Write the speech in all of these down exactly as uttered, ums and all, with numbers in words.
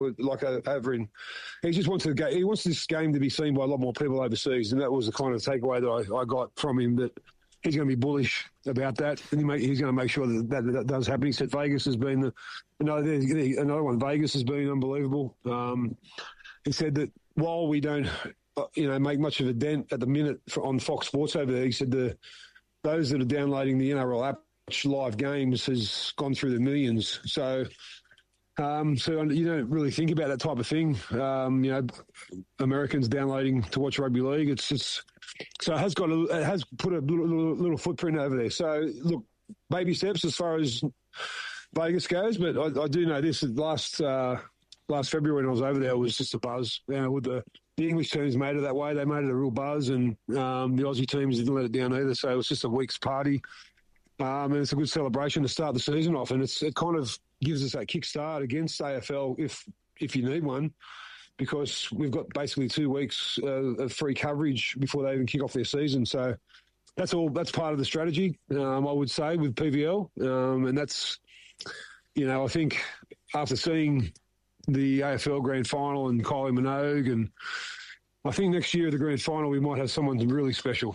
like uh, over in. He just wants to go. He wants this game to be seen by a lot more people overseas, and that was the kind of takeaway that I, I got from him. That he's going to be bullish about that, and he make, he's going to make sure that that, that does happen. He said Vegas has been the another another one. Vegas has been unbelievable. Um, he said that while we don't, you know, make much of a dent at the minute for, on Fox Sports over there, he said the those that are downloading the N R L app live games has gone through the millions. So. Um, so you don't really think about that type of thing. Um, you know, Americans downloading to watch rugby league. It's just so it has got a, it has put a little, little, little footprint over there. So look, baby steps as far as Vegas goes. But I, I do know this. Last uh, last February when I was over there, it was just a buzz. You know, with the the English teams made it that way. They made it a real buzz, and um, the Aussie teams didn't let it down either. So it was just a week's party, um, and it's a good celebration to start the season off. And it's it kind of gives us that kickstart against A F L if if you need one, because we've got basically two weeks uh, of free coverage before they even kick off their season. So that's all. That's part of the strategy, um, I would say, with P V L, um, and that's you know I think after seeing the A F L Grand Final and Kylie Minogue, and I think next year at the Grand Final we might have someone really special.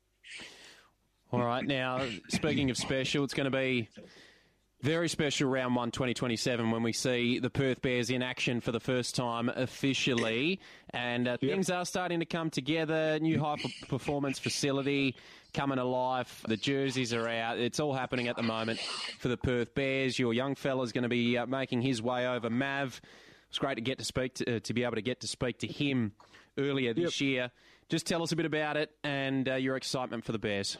All right, now speaking of special, it's going to be very special round one twenty twenty-seven when we see the Perth Bears in action for the first time officially. And uh, yep. things are starting to come together. New high performance facility coming alive. The jerseys are out. It's all happening at the moment for the Perth Bears. Your young fella's going to be uh, making his way over. Mav, it's great to get to speak to, uh, to be able to get to speak to him earlier this yep. year. Just tell us a bit about it and uh, your excitement for the Bears.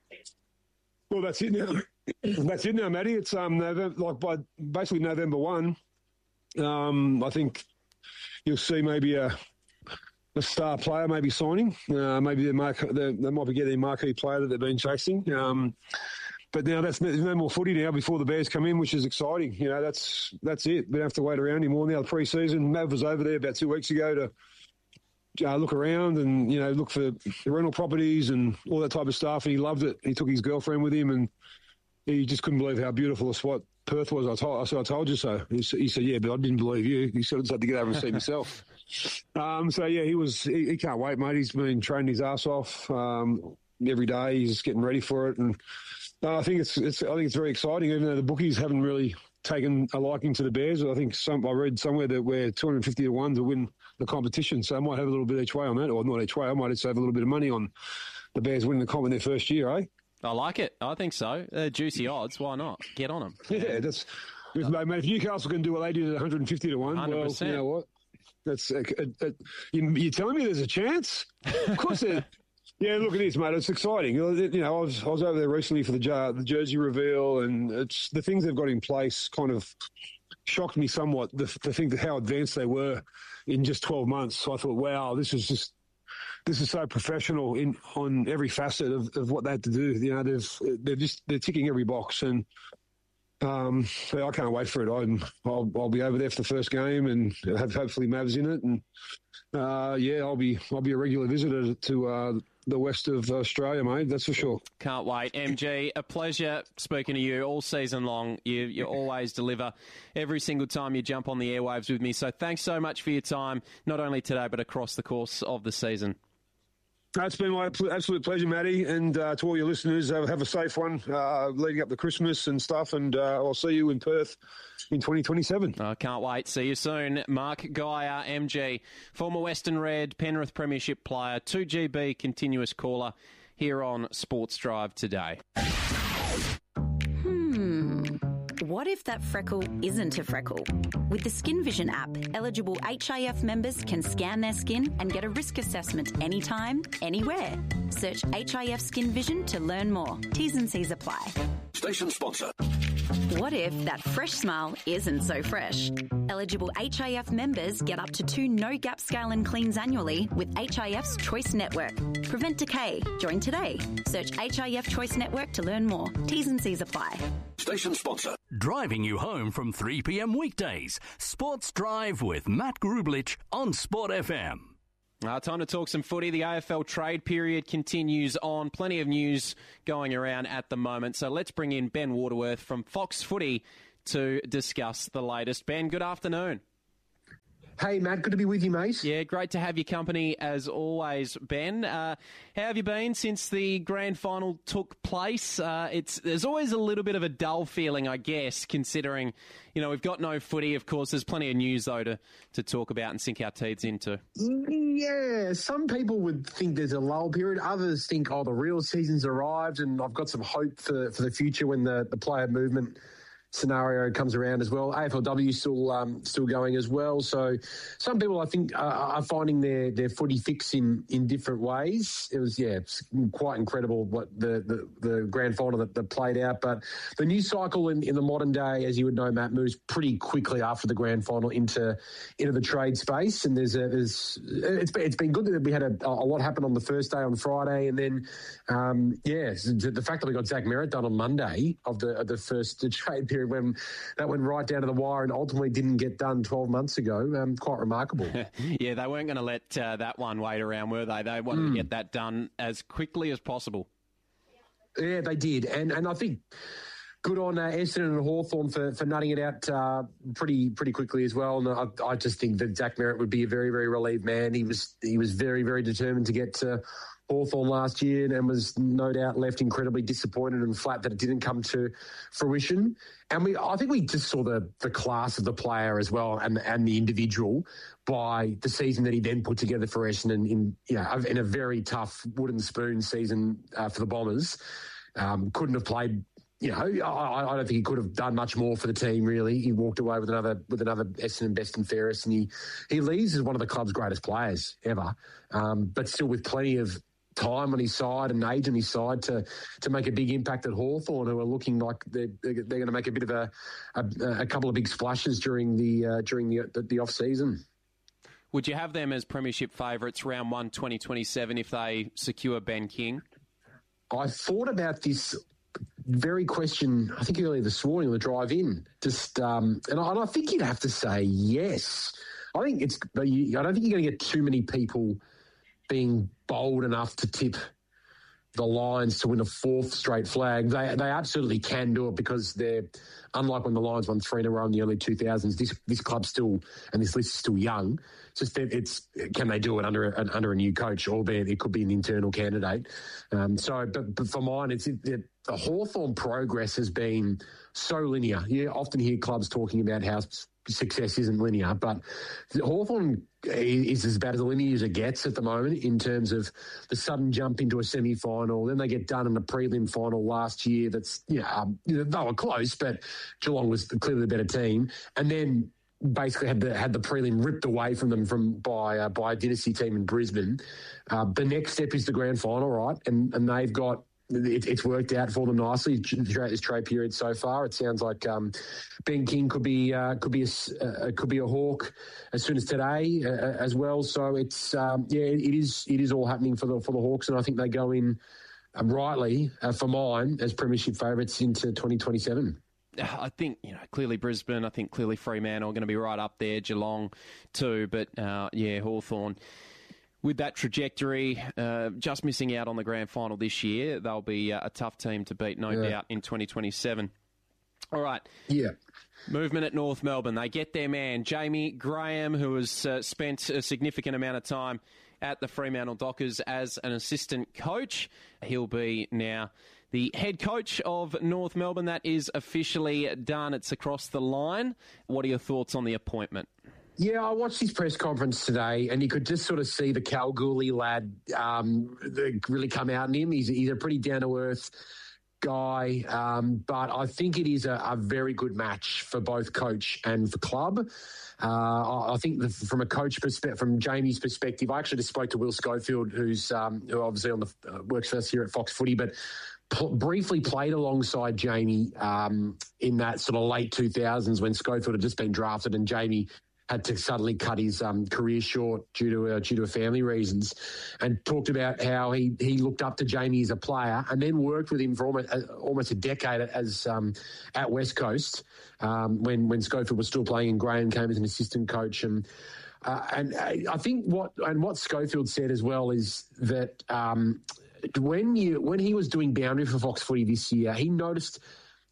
Well, that's it now. That's it now, Matty. It's um November, like by basically November one. Um, I think you'll see maybe a a star player maybe signing. Uh, maybe they mark they, they might be getting a marquee player that they've been chasing. Um, but now that's there's no more footy now before the Bears come in, which is exciting. You know, that's that's it. We don't have to wait around anymore now. The pre-season, Mav was over there about two weeks ago to. Uh, look around and, you know, look for the rental properties and all that type of stuff. And he loved it. He took his girlfriend with him and he just couldn't believe how beautiful a spot Perth was. I told, I said, I told you so. He, he said, yeah, but I didn't believe you. He said, I just had to get over and see myself. Um, so, yeah, he was, he, he can't wait, mate. He's been training his ass off um, every day. He's getting ready for it. And uh, I think it's, it's, I think it's very exciting, even though the bookies haven't really taken a liking to the Bears. I think some I read somewhere that we're two hundred fifty to one to win the competition, so I might have a little bit each way on that, or not each way. I might just have a little bit of money on the Bears winning the comp in their first year, eh? I like it. I think so. Uh, juicy odds. Why not? Get on them. Yeah, that's. If, mate, if Newcastle can do what they did at one hundred fifty to one, one hundred percent. Well, you know what? That's uh, uh, uh, you, you're telling me there's a chance? Of course there. Yeah, look, it is, mate. It's exciting. You know, I was I was over there recently for the, the jersey reveal, and it's the things they've got in place kind of shocked me somewhat. The, the think that how advanced they were in just twelve months. So I thought, wow, this is just this is so professional in on every facet of, of what they had to do. You know, they've they're just they're ticking every box, and um, so I can't wait for it. I'm, I'll I'll be over there for the first game, and have hopefully Mavs in it, and uh, yeah, I'll be I'll be a regular visitor to. Uh, the west of Australia, mate, that's for sure. Can't wait. M G, a pleasure speaking to you all season long. You you always deliver every single time you jump on the airwaves with me. So thanks so much for your time, not only today, but across the course of the season. It's been my absolute pleasure, Matty, and uh, to all your listeners, uh, have a safe one uh, leading up to Christmas and stuff, and uh, I'll see you in Perth in twenty twenty-seven. I can't wait. See you soon. Mark Geyer, M G, former Western Red, Penrith Premiership player, two G B continuous caller here on Sports Drive today. Hmm. What if that freckle isn't a freckle? With the Skin Vision app, eligible H I F members can scan their skin and get a risk assessment anytime, anywhere. Search H I F Skin Vision to learn more. T's and C's apply. Station sponsor. What if that fresh smile isn't so fresh? Eligible H I F members get up to two no-gap scale and cleans annually with H I F's Choice Network. Prevent decay. Join today. Search H I F Choice Network to learn more. T's and C's apply. Station sponsor. Driving you home from three p.m. weekdays. Sports Drive with Matt Grublich on Sport F M. Uh, time to talk some footy. The A F L trade period continues on. Plenty of news going around at the moment. So let's bring in Ben Waterworth from Fox Footy to discuss the latest. Ben, good afternoon. Hey, Matt, good to be with you, mate. Yeah, great to have your company as always, Ben. Uh, how have you been since the grand final took place? Uh, it's there's always a little bit of a dull feeling, I guess, considering, you know, we've got no footy. Of course, there's plenty of news, though, to, to talk about and sink our teeth into. Yeah, some people would think there's a lull period. Others think, oh, the real season's arrived, and I've got some hope for, for the future when the, the player movement scenario comes around as well. A F L W still um, still going as well. So some people, I think, uh, are finding their, their footy fix in, in different ways. It was, yeah, it's quite incredible what the, the, the grand final that, that played out. But the news cycle in, in the modern day, as you would know, Matt, moves pretty quickly after the grand final into into the trade space. And there's a, there's it's been, it's been good that we had a, a lot happen on the first day on Friday, and then um, yeah, the fact that we got Zach Merrett done on Monday of the of the first trade period, when that went right down to the wire and ultimately didn't get done twelve months ago. Um, quite remarkable. Yeah, they weren't going to let uh, that one wait around, were they? They wanted mm. to get that done as quickly as possible. Yeah, they did. And and I think good on uh, Essendon and Hawthorn for, for nutting it out uh, pretty pretty quickly as well. And I, I just think that Zach Merrett would be a very, very relieved man. He was, he was very, very determined to get to Hawthorn last year and was no doubt left incredibly disappointed and flat that it didn't come to fruition. And we, I think we just saw the the class of the player as well and and the individual by the season that he then put together for Essendon in, you know, in a very tough wooden spoon season uh, for the Bombers. Um, couldn't have played. You know, I, I don't think he could have done much more for the team, really. He walked away with another with another Essendon best and fairest, and he, he leaves as one of the club's greatest players ever, um, but still with plenty of time on his side and age on his side to to make a big impact at Hawthorn, who are looking like they're, they're, they're going to make a bit of a, a, a couple of big splashes during the uh, during the, the, the off-season. Would you have them as premiership favourites round one twenty twenty-seven if they secure Ben King? I thought about this very question, I think earlier this morning on the drive in, just um, and, I, and I think you'd have to say yes. I think it's. I don't think you're going to get too many people being bold enough to tip the Lions to win a fourth straight flag. They they absolutely can do it because they're, unlike when the Lions won three in a row in the early two thousands, this this club's still, and this list is still young. It's just that it's, can they do it under a, under a new coach, albeit it could be an internal candidate. Um, so, but, but for mine, it's it, it, the Hawthorn progress has been so linear. You often hear clubs talking about how success isn't linear, but Hawthorn is as bad as linear as it gets at the moment in terms of the sudden jump into a semi-final. Then they get done in a prelim final last year. That's, you know, um, you know, they were close, but Geelong was clearly the better team. And then basically had the had the prelim ripped away from them from by uh, by a dynasty team in Brisbane. Uh, the next step is the grand final, right? And and they've got. It, it's worked out for them nicely throughout this trade period so far. It sounds like um, Ben King could be uh, could be a uh, could be a Hawk as soon as today uh, as well. So it's um, yeah, it is it is all happening for the for the Hawks, and I think they go in uh, rightly uh, for mine as premiership favourites into twenty twenty-seven. I think, you know, clearly Brisbane. I think clearly Fremantle are going to be right up there. Geelong too, but uh, yeah, Hawthorn. With that trajectory, uh, just missing out on the grand final this year, they'll be uh, a tough team to beat, no yeah. doubt, in twenty twenty-seven. All right. Yeah. Movement at North Melbourne. They get their man, Jamie Graham, who has uh, spent a significant amount of time at the Fremantle Dockers as an assistant coach. He'll be now the head coach of North Melbourne. That is officially done. It's across the line. What are your thoughts on the appointment? Yeah, I watched his press conference today, and you could just sort of see the Kalgoorlie lad um, really come out in him. He's, he's a pretty down-to-earth guy, um, but I think it is a, a very good match for both coach and for club. Uh, I think the, from a coach perspective, from Jamie's perspective, I actually just spoke to Will Schofield, who's um, who obviously on the uh, works for us here at Fox Footy, but p- briefly played alongside Jamie um, in that sort of late two thousands when Schofield had just been drafted and Jamie had to suddenly cut his um, career short due to uh, due to family reasons, and talked about how he, he looked up to Jamie as a player, and then worked with him for almost uh, almost a decade as um, at West Coast um, when when Schofield was still playing, and Graham came as an assistant coach. And uh, and I think what and what Schofield said as well is that um, when you when he was doing boundary for Fox Footy this year, he noticed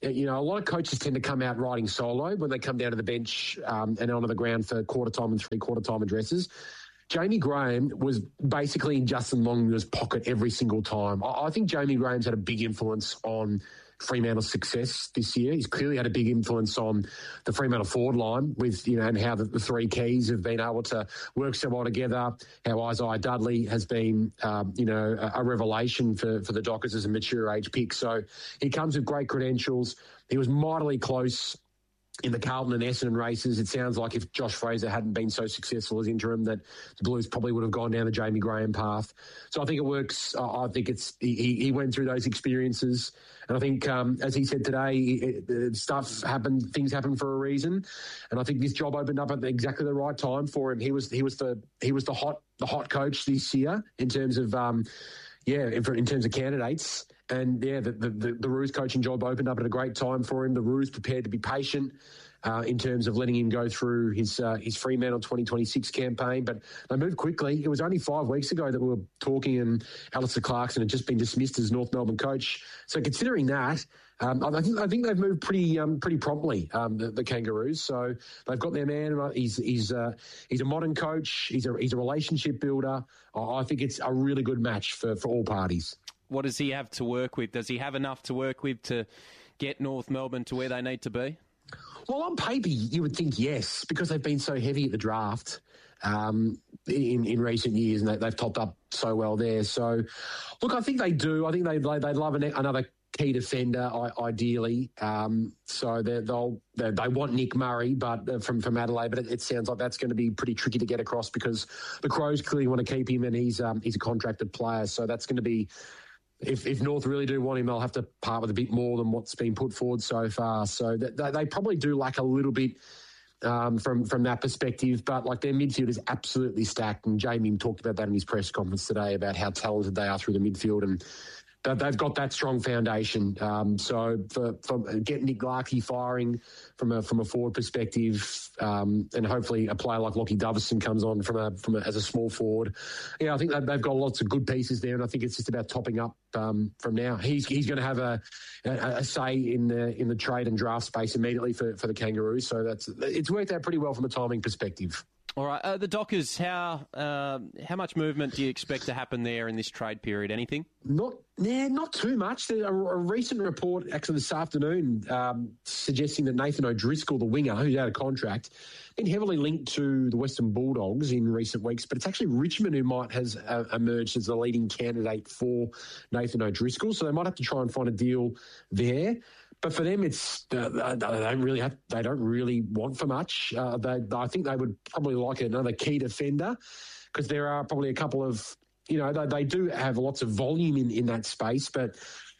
you know, a lot of coaches tend to come out riding solo when they come down to the bench um, and onto the ground for quarter time and three quarter time addresses. Jamie Graham was basically in Justin Longmuir's pocket every single time. I, I think Jamie Graham's had a big influence on Fremantle's success this year. He's clearly had a big influence on the Fremantle forward line with, you know, and how the, the three keys have been able to work so well together, how Isaiah Dudley has been, um, you know, a, a revelation for, for the Dockers as a mature age pick. So he comes with great credentials. He was mightily close in the Carlton and Essendon races. It sounds like if Josh Fraser hadn't been so successful as interim, that the Blues probably would have gone down the Jamie Graham path. So I think it works. I think it's he, he went through those experiences, and I think, um, as he said today, it, it, stuff happened, things happen for a reason, and I think this job opened up at exactly the right time for him. He was he was the he was the hot the hot coach this year in terms of um, yeah in, in terms of candidates. And, yeah, the, the, the Roos coaching job opened up at a great time for him. The Roos prepared to be patient uh, in terms of letting him go through his uh, his Fremantle twenty twenty-six campaign. But they moved quickly. It was only five weeks ago that we were talking and Alistair Clarkson had just been dismissed as North Melbourne coach. So considering that, um, I, think, I think they've moved pretty um, pretty promptly, um, the, the Kangaroos. So they've got their man. He's he's uh, he's a modern coach. He's a, he's a relationship builder. I think it's a really good match for, for all parties. What does he have to work with? Does he have enough to work with to get North Melbourne to where they need to be? Well, on paper, you would think yes, because they've been so heavy at the draft um, in, in recent years, and they, they've topped up so well there. So, look, I think they do. I think they, they, they'd love an, another key defender, ideally. Um, so they'll they, they want Nick Murray, but uh, from from Adelaide. But it, it sounds like that's going to be pretty tricky to get across because the Crows clearly want to keep him, and he's um, he's a contracted player. So that's going to be. If, if North really do want him, they'll have to part with a bit more than what's been put forward so far. So that, they, they probably do lack a little bit um, from from that perspective. But like their midfield is absolutely stacked, and Jamie talked about that in his press conference today about how talented they are through the midfield, and they've got that strong foundation. Um, so for, for getting Nick Larkey firing from a from a forward perspective, um, and hopefully a player like Lockie Dovison comes on from a from a, as a small forward. Yeah, I think they've got lots of good pieces there, and I think it's just about topping up um, from now. He's he's going to have a, a, a say in the in the trade and draft space immediately for for the Kangaroos. So that's it's worked out pretty well from a timing perspective. All right, uh, the Dockers, how uh, how much movement do you expect to happen there in this trade period? Anything? Not, yeah, not too much. There's a, a recent report, actually this afternoon, um, suggesting that Nathan O'Driscoll, the winger, who's out of contract, been heavily linked to the Western Bulldogs in recent weeks, but it's actually Richmond who might has uh, emerged as the leading candidate for Nathan O'Driscoll. So they might have to try and find a deal there. But for them, it's uh, they don't really have, they don't really want for much. Uh, they, I think they would probably like another key defender because there are probably a couple of, you know, they, they do have lots of volume in, in that space. But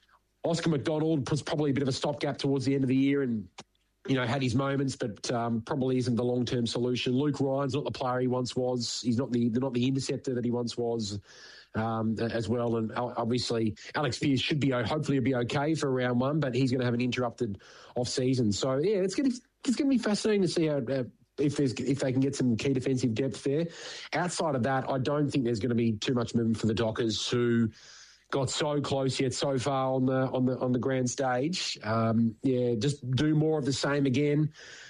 Oscar McDonald was probably a bit of a stopgap towards the end of the year and, you know, had his moments, but um, probably isn't the long-term solution. Luke Ryan's not the player he once was. He's not the not the interceptor that he once was. Um, as well, and obviously Alex Pearce should be hopefully be okay for round one, but he's going to have an interrupted off season. So yeah, it's going to it's going to be fascinating to see how uh, if there's if they can get some key defensive depth there. Outside of that, I don't think there's going to be too much movement for the Dockers, who got so close yet so far on the on the on the grand stage. Um, yeah, just do more of the same again.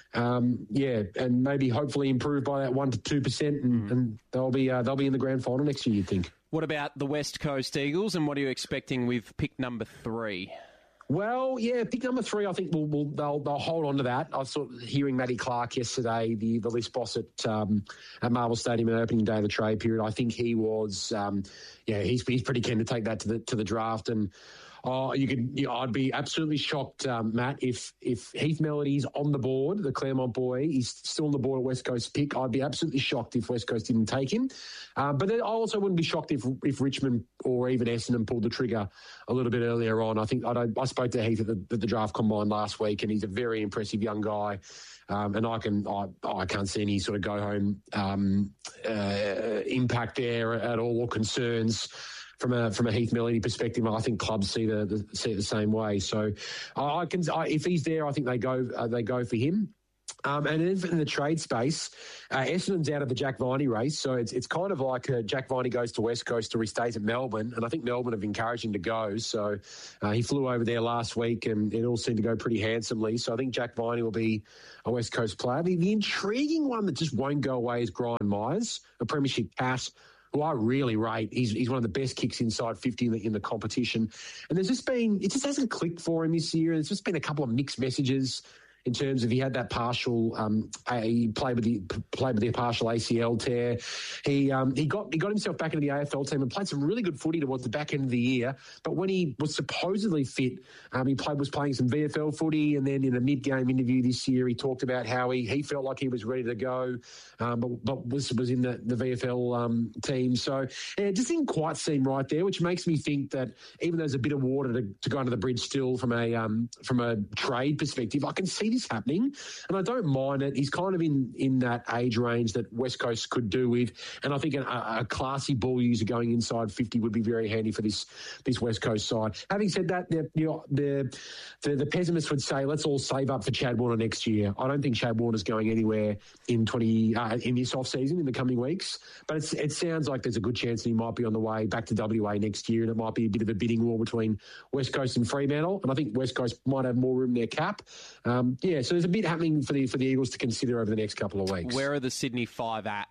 Um, yeah, and maybe hopefully improve by that one to two percent, and, and they'll be uh, they'll be in the grand final next year, you'd think. What about the West Coast Eagles, and what are you expecting with pick number three? Well, yeah, pick number three, I think we'll, we'll, they'll, they'll hold on to that. I was sort of hearing Matty Clark yesterday, the, the list boss at um, at Marvel Stadium on opening day of the trade period. I think he was, um, yeah, he's he's pretty keen to take that to the to the draft. And oh, you could, you know, I'd be absolutely shocked, um, Matt, if if Heath Melody's on the board, the Claremont boy, he's still on the board at West Coast pick. I'd be absolutely shocked if West Coast didn't take him. Uh, but then I also wouldn't be shocked if if Richmond or even Essendon pulled the trigger a little bit earlier on. I think I, I spoke to Heath at the, at the draft combine last week, and he's a very impressive young guy. Um, and I can I, I can't see any sort of go home um, uh, impact there at all or concerns. From a from a Heath Melody perspective, I think clubs see the, the see it the same way. So, I can I, if he's there, I think they go uh, they go for him. Um, and in, in the trade space, uh, Essendon's out of the Jack Viney race, so it's it's kind of like uh, Jack Viney goes to West Coast or he stays at Melbourne, and I think Melbourne have encouraged him to go. So uh, he flew over there last week, and it all seemed to go pretty handsomely. So I think Jack Viney will be a West Coast player. The, the intriguing one that just won't go away is Brian Myers, a premiership cat, who I really rate. He's he's one of the best kicks inside fifty in the, in the competition. And there's just been, it just hasn't clicked for him this year. There's just been a couple of mixed messages in terms of he had that partial, um, he played with the played with the partial A C L tear. He um, he got he got himself back into the A F L team and played some really good footy towards the back end of the year. But when he was supposedly fit, um, he played was playing some V F L footy, and then in a mid-game interview this year, he talked about how he, he felt like he was ready to go, um, but, but was was in the, the V F L um, team. So yeah, it just didn't quite seem right there, which makes me think that even though there's a bit of water to, to go under the bridge still from a um, from a trade perspective, I can see this happening, and I don't mind it. He's kind of in, in that age range that West Coast could do with, and I think a, a classy ball user going inside fifty would be very handy for this this West Coast side. Having said that, the you know, the, the the pessimists would say let's all save up for Chad Warner next year. I don't think Chad Warner's going anywhere in twenty uh, in this off season in the coming weeks, but it's, it sounds like there's a good chance that he might be on the way back to W A next year, and it might be a bit of a bidding war between West Coast and Fremantle, and I think West Coast might have more room in their cap. Um, yeah, so there's a bit happening for the for the Eagles to consider over the next couple of weeks. Where are the Sydney Five at?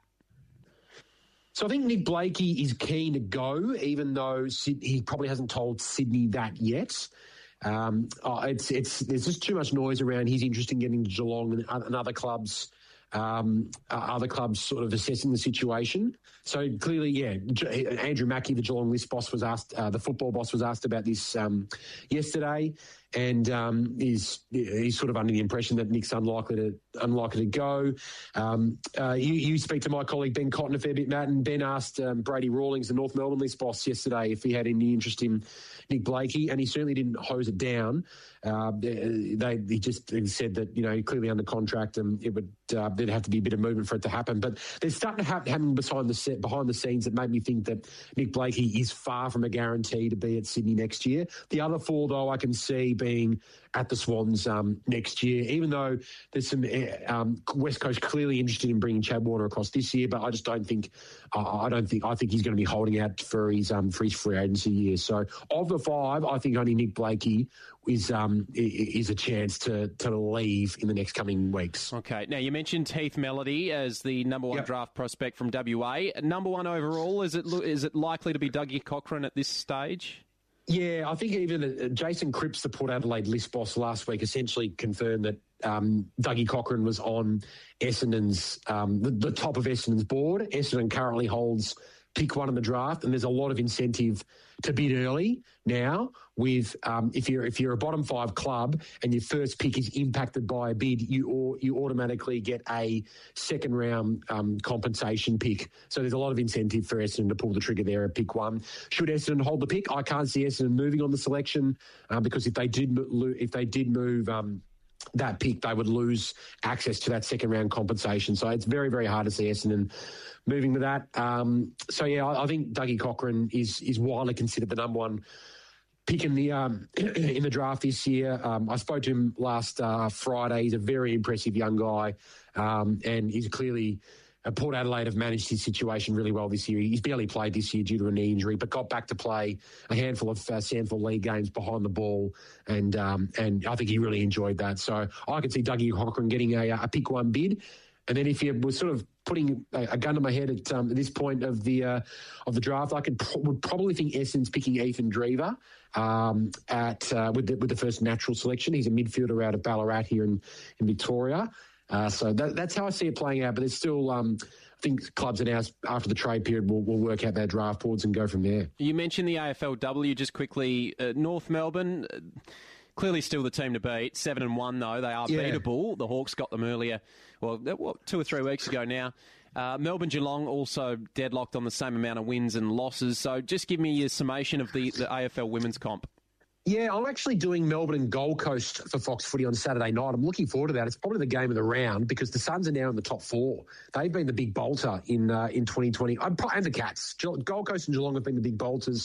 So I think Nick Blakey is keen to go, even though he probably hasn't told Sydney that yet. Um, oh, it's it's there's just too much noise around his interest in getting to Geelong and, and other clubs. Um, uh, other clubs sort of assessing the situation. So clearly, yeah, Andrew Mackey, the Geelong list boss, was asked, uh, the football boss was asked about this um, yesterday, and um, is he's sort of under the impression that Nick's unlikely to unlikely to go. Um, uh, you, you speak to my colleague Ben Cotton a fair bit, Matt, and Ben asked um, Brady Rawlings, the North Melbourne list boss, yesterday if he had any interest in Nick Blakey, and he certainly didn't hose it down. Uh, they he just said that, you know, clearly under contract, and it would uh, there'd have to be a bit of movement for it to happen. But there's starting to happen, happen behind the set, behind the scenes that made me think that Nick Blakey is far from a guarantee to be at Sydney next year. The other four, though, I can see being at the Swans um, next year, even though there's some um, West Coast clearly interested in bringing Chad Warner across this year, but I just don't think uh, I don't think I think he's going to be holding out for his um, for his free agency year. So of the five, I think only Nick Blakey is um, is a chance to to leave in the next coming weeks. Okay. Now you mentioned Heath Melody as the number one yep. draft prospect from W A. Number one overall, is it is it likely to be Dougie Cochran at this stage? Yeah, I think even uh, Jason Cripps, the Port Adelaide list boss last week, essentially confirmed that um, Dougie Cochran was on Essendon's, um, the, the top of Essendon's board. Essendon currently holds pick one in the draft, and there's a lot of incentive to bid early now. With um, if you're if you're a bottom five club and your first pick is impacted by a bid, you or, you automatically get a second round um, compensation pick. So there's a lot of incentive for Essendon to pull the trigger there at pick one. Should Essendon hold the pick? I can't see Essendon moving on the selection uh, because if they did if they did move. Um, that pick, they would lose access to that second round compensation. So it's very, very hard to see Essendon moving to that. Um, so, yeah, I, I think Dougie Cochran is is widely considered the number one pick in the, um, in the draft this year. Um, I spoke to him last uh, Friday. He's a very impressive young guy, um, and he's clearly... Uh, Port Adelaide have managed his situation really well this year. He's barely played this year due to a knee injury, but got back to play a handful of uh, Sandford League games behind the ball, and um, and I think he really enjoyed that. So I could see Dougie Cochran getting a, a pick one bid, and then if you were sort of putting a, a gun to my head at, um, at this point of the uh, of the draft, I could pro- would probably think Essendon's picking Ethan Drever um, at uh, with the, with the first natural selection. He's a midfielder out of Ballarat here in in Victoria. Uh, so that, that's how I see it playing out. But there's still, um, I think clubs announced after the trade period will will work out their draft boards and go from there. You mentioned the A F L W just quickly. Uh, North Melbourne, uh, clearly still the team to beat. Seven and one though, they are yeah. beatable. The Hawks got them earlier, well, what, two or three weeks ago now. Uh, Melbourne Geelong also deadlocked on the same amount of wins and losses. So just give me your summation of the, the A F L women's comp. Yeah, I'm actually doing Melbourne and Gold Coast for Fox Footy on Saturday night. I'm looking forward to that. It's probably the game of the round because the Suns are now in the top four. They've been the big bolter in uh, in twenty twenty. And the Cats. Gold Coast and Geelong have been the big bolters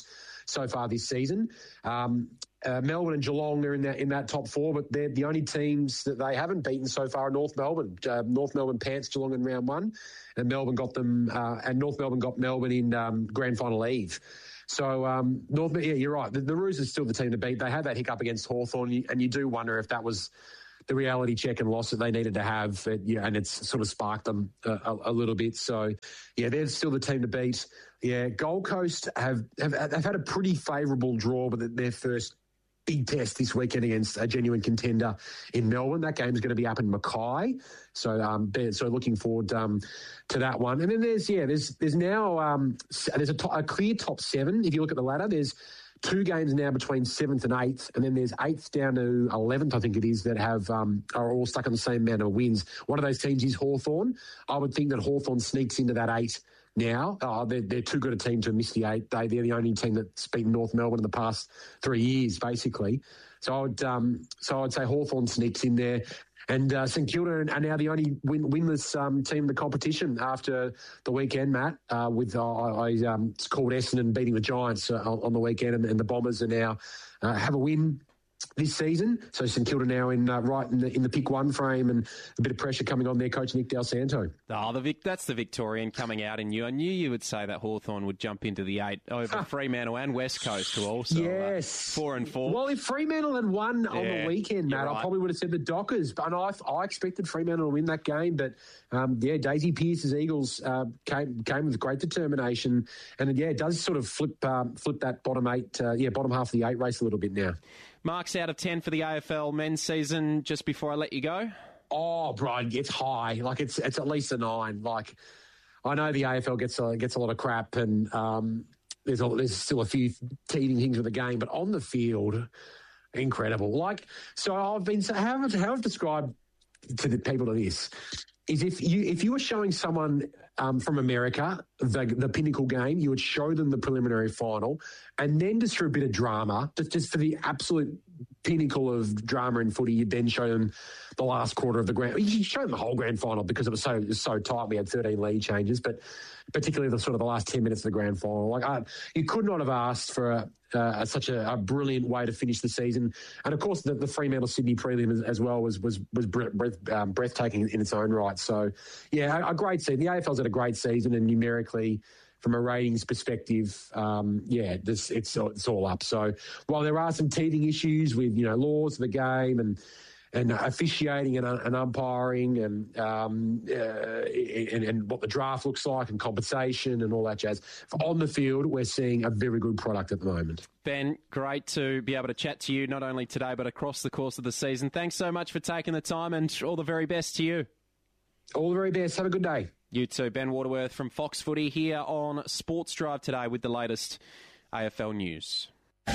so far this season. Um, uh, Melbourne and Geelong are in that in that top four, but they're the only teams that they haven't beaten so far are North Melbourne. Uh, North Melbourne pants Geelong in round one, and Melbourne got them, uh, and North Melbourne got Melbourne in um, grand final eve. So, um, North, yeah, you're right. The, the Roos is still the team to beat. They had that hiccup against Hawthorn, and you do wonder if that was the reality check and loss that they needed to have, it, yeah, and it's sort of sparked them a, a, a little bit. So, yeah, they're still the team to beat. Yeah, Gold Coast have have, have had a pretty favourable draw, but their first big test this weekend against a genuine contender in Melbourne. That game's going to be up in Mackay, so um, so looking forward um, to that one. And then there's yeah, there's there's now um, there's a, to- a clear top seven. If you look at the ladder, there's two games now between seventh and eighth, and then there's eighth down to eleventh, I think it is, that have um, are all stuck on the same amount of wins. One of those teams is Hawthorn. I would think that Hawthorn sneaks into that eight now. Oh, they're, they're too good a team to miss the eight. They, they're the only team that's beaten North Melbourne in the past three years, basically. So I would, um, so I'd say Hawthorn sneaks in there. And uh, St Kilda are now the only win- winless um, team in the competition after the weekend, Matt, uh, with uh, I, I um, called Essendon beating the Giants uh, on the weekend, and, and the Bombers are now uh, have a win this season. So St Kilda now in uh, right in the, in the pick one frame, and a bit of pressure coming on their coach Nick Del Santo. Oh, the Vic, that's the Victorian coming out in you. I knew you would say that Hawthorn would jump into the eight over Fremantle and West Coast, who also yes. uh, four and four. Well, if Fremantle had won yeah, on the weekend, Matt, right. I probably would have said the Dockers. But I, I expected Fremantle to win that game. But um, yeah, Daisy Pearce's Eagles uh, came came with great determination, and yeah, it does sort of flip um, flip that bottom eight, uh, yeah, bottom half of the eight race a little bit now. Marks out of ten for the A F L men's season. Just before I let you go. Oh, Brian, it's high. Like it's it's at least a nine. Like I know the A F L gets a, gets a lot of crap, and um, there's a, there's still a few teething things with the game, but on the field, incredible. Like so, I've been how I've, how I've described to the people of this is if you if you were showing someone um, from America the the pinnacle game, you would show them the preliminary final, and then just for a bit of drama, just just for the absolute pinnacle of drama in footy, you'd then show them the last quarter of the grand. You show them the whole grand final because it was so it was so tight. We had thirteen lead changes, but particularly the sort of the last ten minutes of the grand final. Like I, you could not have asked for a, uh, such a, a brilliant way to finish the season. And of course, the, the Fremantle Sydney prelim as, as well was was was breath, um, breathtaking in its own right. So yeah, a, a great season. The A F L's had a great season, and numerically, from a ratings perspective, um, yeah, this, it's it's all up. So while there are some teething issues with you know laws of the game and and officiating and, and umpiring and, um, uh, and and what the draft looks like and compensation and all that jazz, on the field, we're seeing a very good product at the moment. Ben, great to be able to chat to you not only today but across the course of the season. Thanks so much for taking the time, and all the very best to you. All the very best. Have a good day. You too. Ben Waterworth from Fox Footy here on Sports Drive today with the latest A F L news.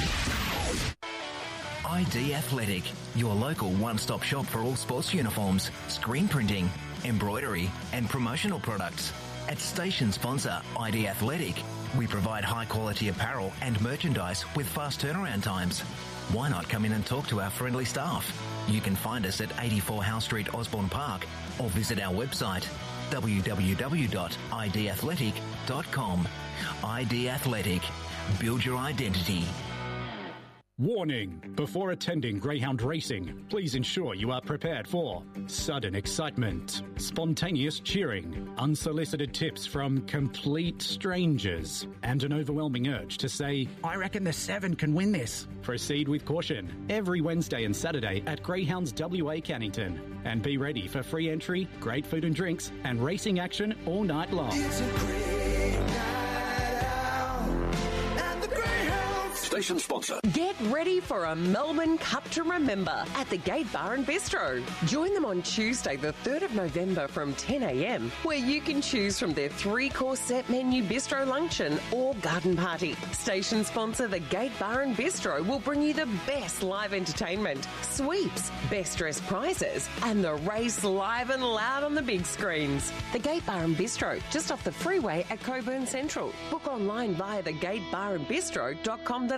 I D Athletic, your local one-stop shop for all sports uniforms, screen printing, embroidery and promotional products. At station sponsor I D Athletic, we provide high-quality apparel and merchandise with fast turnaround times. Why not come in and talk to our friendly staff? You can find us at eighty-four Howe Street, Osborne Park, or visit our website w w w dot i d athletic dot com. I D Athletic. Build your identity. Warning! Before attending greyhound racing, please ensure you are prepared for sudden excitement, spontaneous cheering, unsolicited tips from complete strangers, and an overwhelming urge to say, "I reckon the seven can win this." Proceed with caution every Wednesday and Saturday at Greyhounds W A Cannington. And be ready for free entry, great food and drinks, and racing action all night long. It's a great night out at the Greyhounds. Station sponsor. Get ready for a Melbourne Cup to remember at the Gate Bar and Bistro. Join them on Tuesday, the third of November from ten a m, where you can choose from their three-course set menu bistro luncheon or garden party. Station sponsor the Gate Bar and Bistro will bring you the best live entertainment, sweeps, best dressed prizes, and the race live and loud on the big screens. The Gate Bar and Bistro, just off the freeway at Cockburn Central. Book online via the gate bar and bistro dot com dot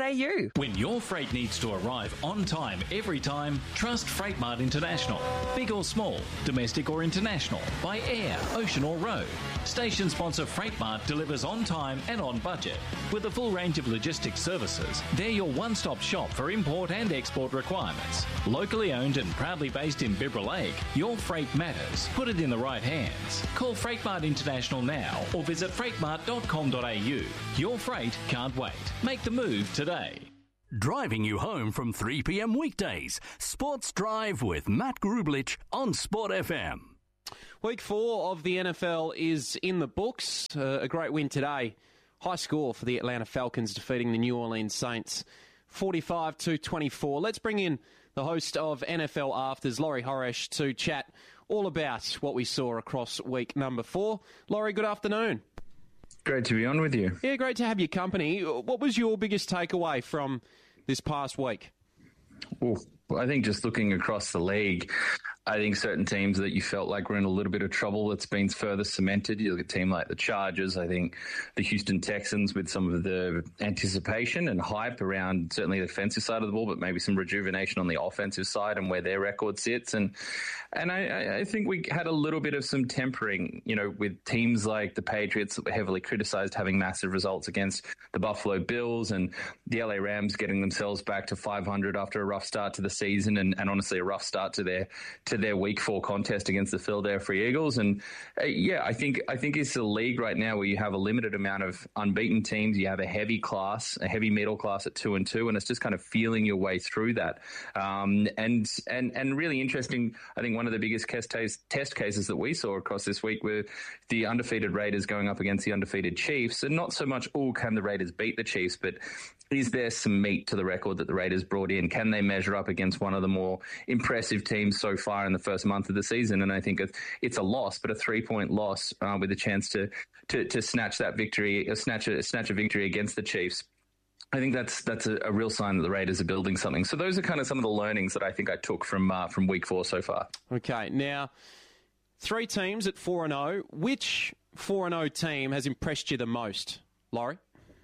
a u. When your freight needs to arrive on time every time, trust Freightmart International. Big or small, domestic or international, by air, ocean or road. Station sponsor Freightmart delivers on time and on budget. With a full range of logistics services, they're your one-stop shop for import and export requirements. Locally owned and proudly based in Bibra Lake, your freight matters. Put it in the right hands. Call Freightmart International now or visit freightmart dot com dot a u. Your freight can't wait. Make the move today. Driving you home from three p.m. weekdays. Sports Drive with Matt Grublich on Sport F M. Week four of the N F L is in the books. Uh, a great win today. High score for the Atlanta Falcons defeating the New Orleans Saints, forty-five to twenty-four. Let's bring in the host of N F L Afters, Laurie Horesh, to chat all about what we saw across week number four. Laurie, good afternoon. Great to be on with you. Yeah, great to have your company. What was your biggest takeaway from this past week? Well, I think just looking across the league, I think certain teams that you felt like were in a little bit of trouble, it's been further cemented. You look at a team like the Chargers, I think the Houston Texans with some of the anticipation and hype around certainly the defensive side of the ball, but maybe some rejuvenation on the offensive side and where their record sits. And and I, I think we had a little bit of some tempering, you know, with teams like the Patriots that were heavily criticized having massive results against the Buffalo Bills, and the L A Rams getting themselves back to five hundred after a rough start to the season and, and honestly a rough start to their to their week four contest against the Philadelphia Eagles. And uh, yeah, I think I think it's a league right now where you have a limited amount of unbeaten teams. You have a heavy class, a heavy middle class at two and two, and it's just kind of feeling your way through that. Um, and and and really interesting. I think one of the biggest test cases that we saw across this week were the undefeated Raiders going up against the undefeated Chiefs, and not so much, oh, can the Raiders beat the Chiefs, but is there some meat to the record that the Raiders brought in? Can they measure up against one of the more impressive teams so far in the first month of the season? And I think it's a loss, but a three-point loss uh, with a chance to, to to snatch that victory, uh, snatch a snatch a victory against the Chiefs. I think that's that's a, a real sign that the Raiders are building something. So those are kind of some of the learnings that I think I took from uh, from week four so far. Okay, now three teams at four and zero. Which four and zero team has impressed you the most, Laurie?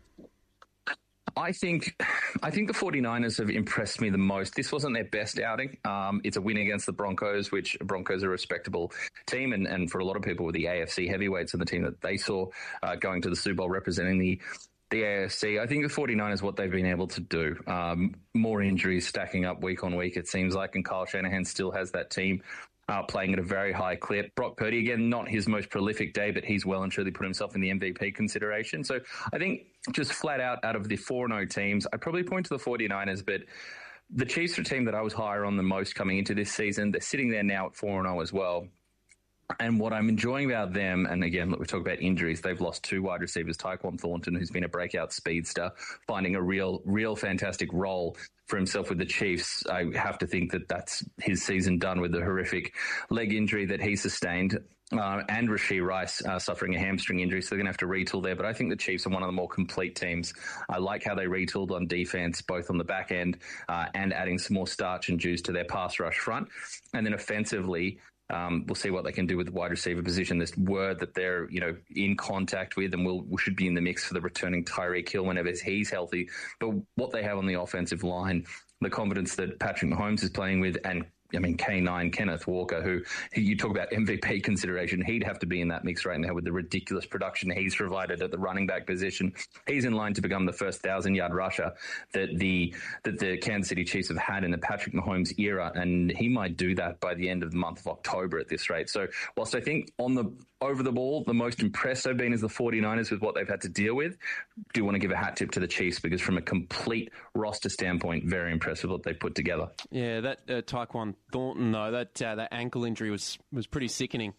I think I think the 49ers have impressed me the most. This wasn't their best outing. Um, it's a win against the Broncos, which Broncos are a respectable team, and, and for a lot of people, the A F C heavyweights and the team that they saw uh, going to the Super Bowl representing the the A F C. I think the 49ers, what they've been able to do, um, more injuries stacking up week on week, it seems like, and Kyle Shanahan still has that team Uh, playing at a very high clip. Brock Purdy, again, not his most prolific day, but he's well and truly put himself in the M V P consideration. So I think just flat out, out of the four and oh teams, I'd probably point to the 49ers, but the Chiefs are a team that I was higher on the most coming into this season. They're sitting there now at four and oh as well. And what I'm enjoying about them, and again, look, we talk about injuries, they've lost two wide receivers, Tyquan Thornton, who's been a breakout speedster, finding a real, real fantastic role for himself with the Chiefs. I have to think that that's his season done with the horrific leg injury that he sustained. Uh, and Rashee Rice uh, suffering a hamstring injury, so they're going to have to retool there. But I think the Chiefs are one of the more complete teams. I like how they retooled on defense, both on the back end uh, and adding some more starch and juice to their pass rush front. And then offensively, Um, we'll see what they can do with the wide receiver position. This word that they're, you know, in contact with, and we'll, we should be in the mix for the returning Tyreek Hill whenever he's healthy. But what they have on the offensive line, the confidence that Patrick Mahomes is playing with, and I mean, K nine, Kenneth Walker, who, who you talk about M V P consideration, he'd have to be in that mix right now with the ridiculous production he's provided at the running back position. He's in line to become the first thousand-yard rusher that the that the Kansas City Chiefs have had in the Patrick Mahomes era, and he might do that by the end of the month of October at this rate. So whilst I think on the over the ball, the most impressed I've been is the 49ers with what they've had to deal with, do want to give a hat tip to the Chiefs because from a complete roster standpoint, very impressive what they've put together. Yeah, that uh, Tyquan Thornton, though, that uh, that ankle injury was, was pretty sickening.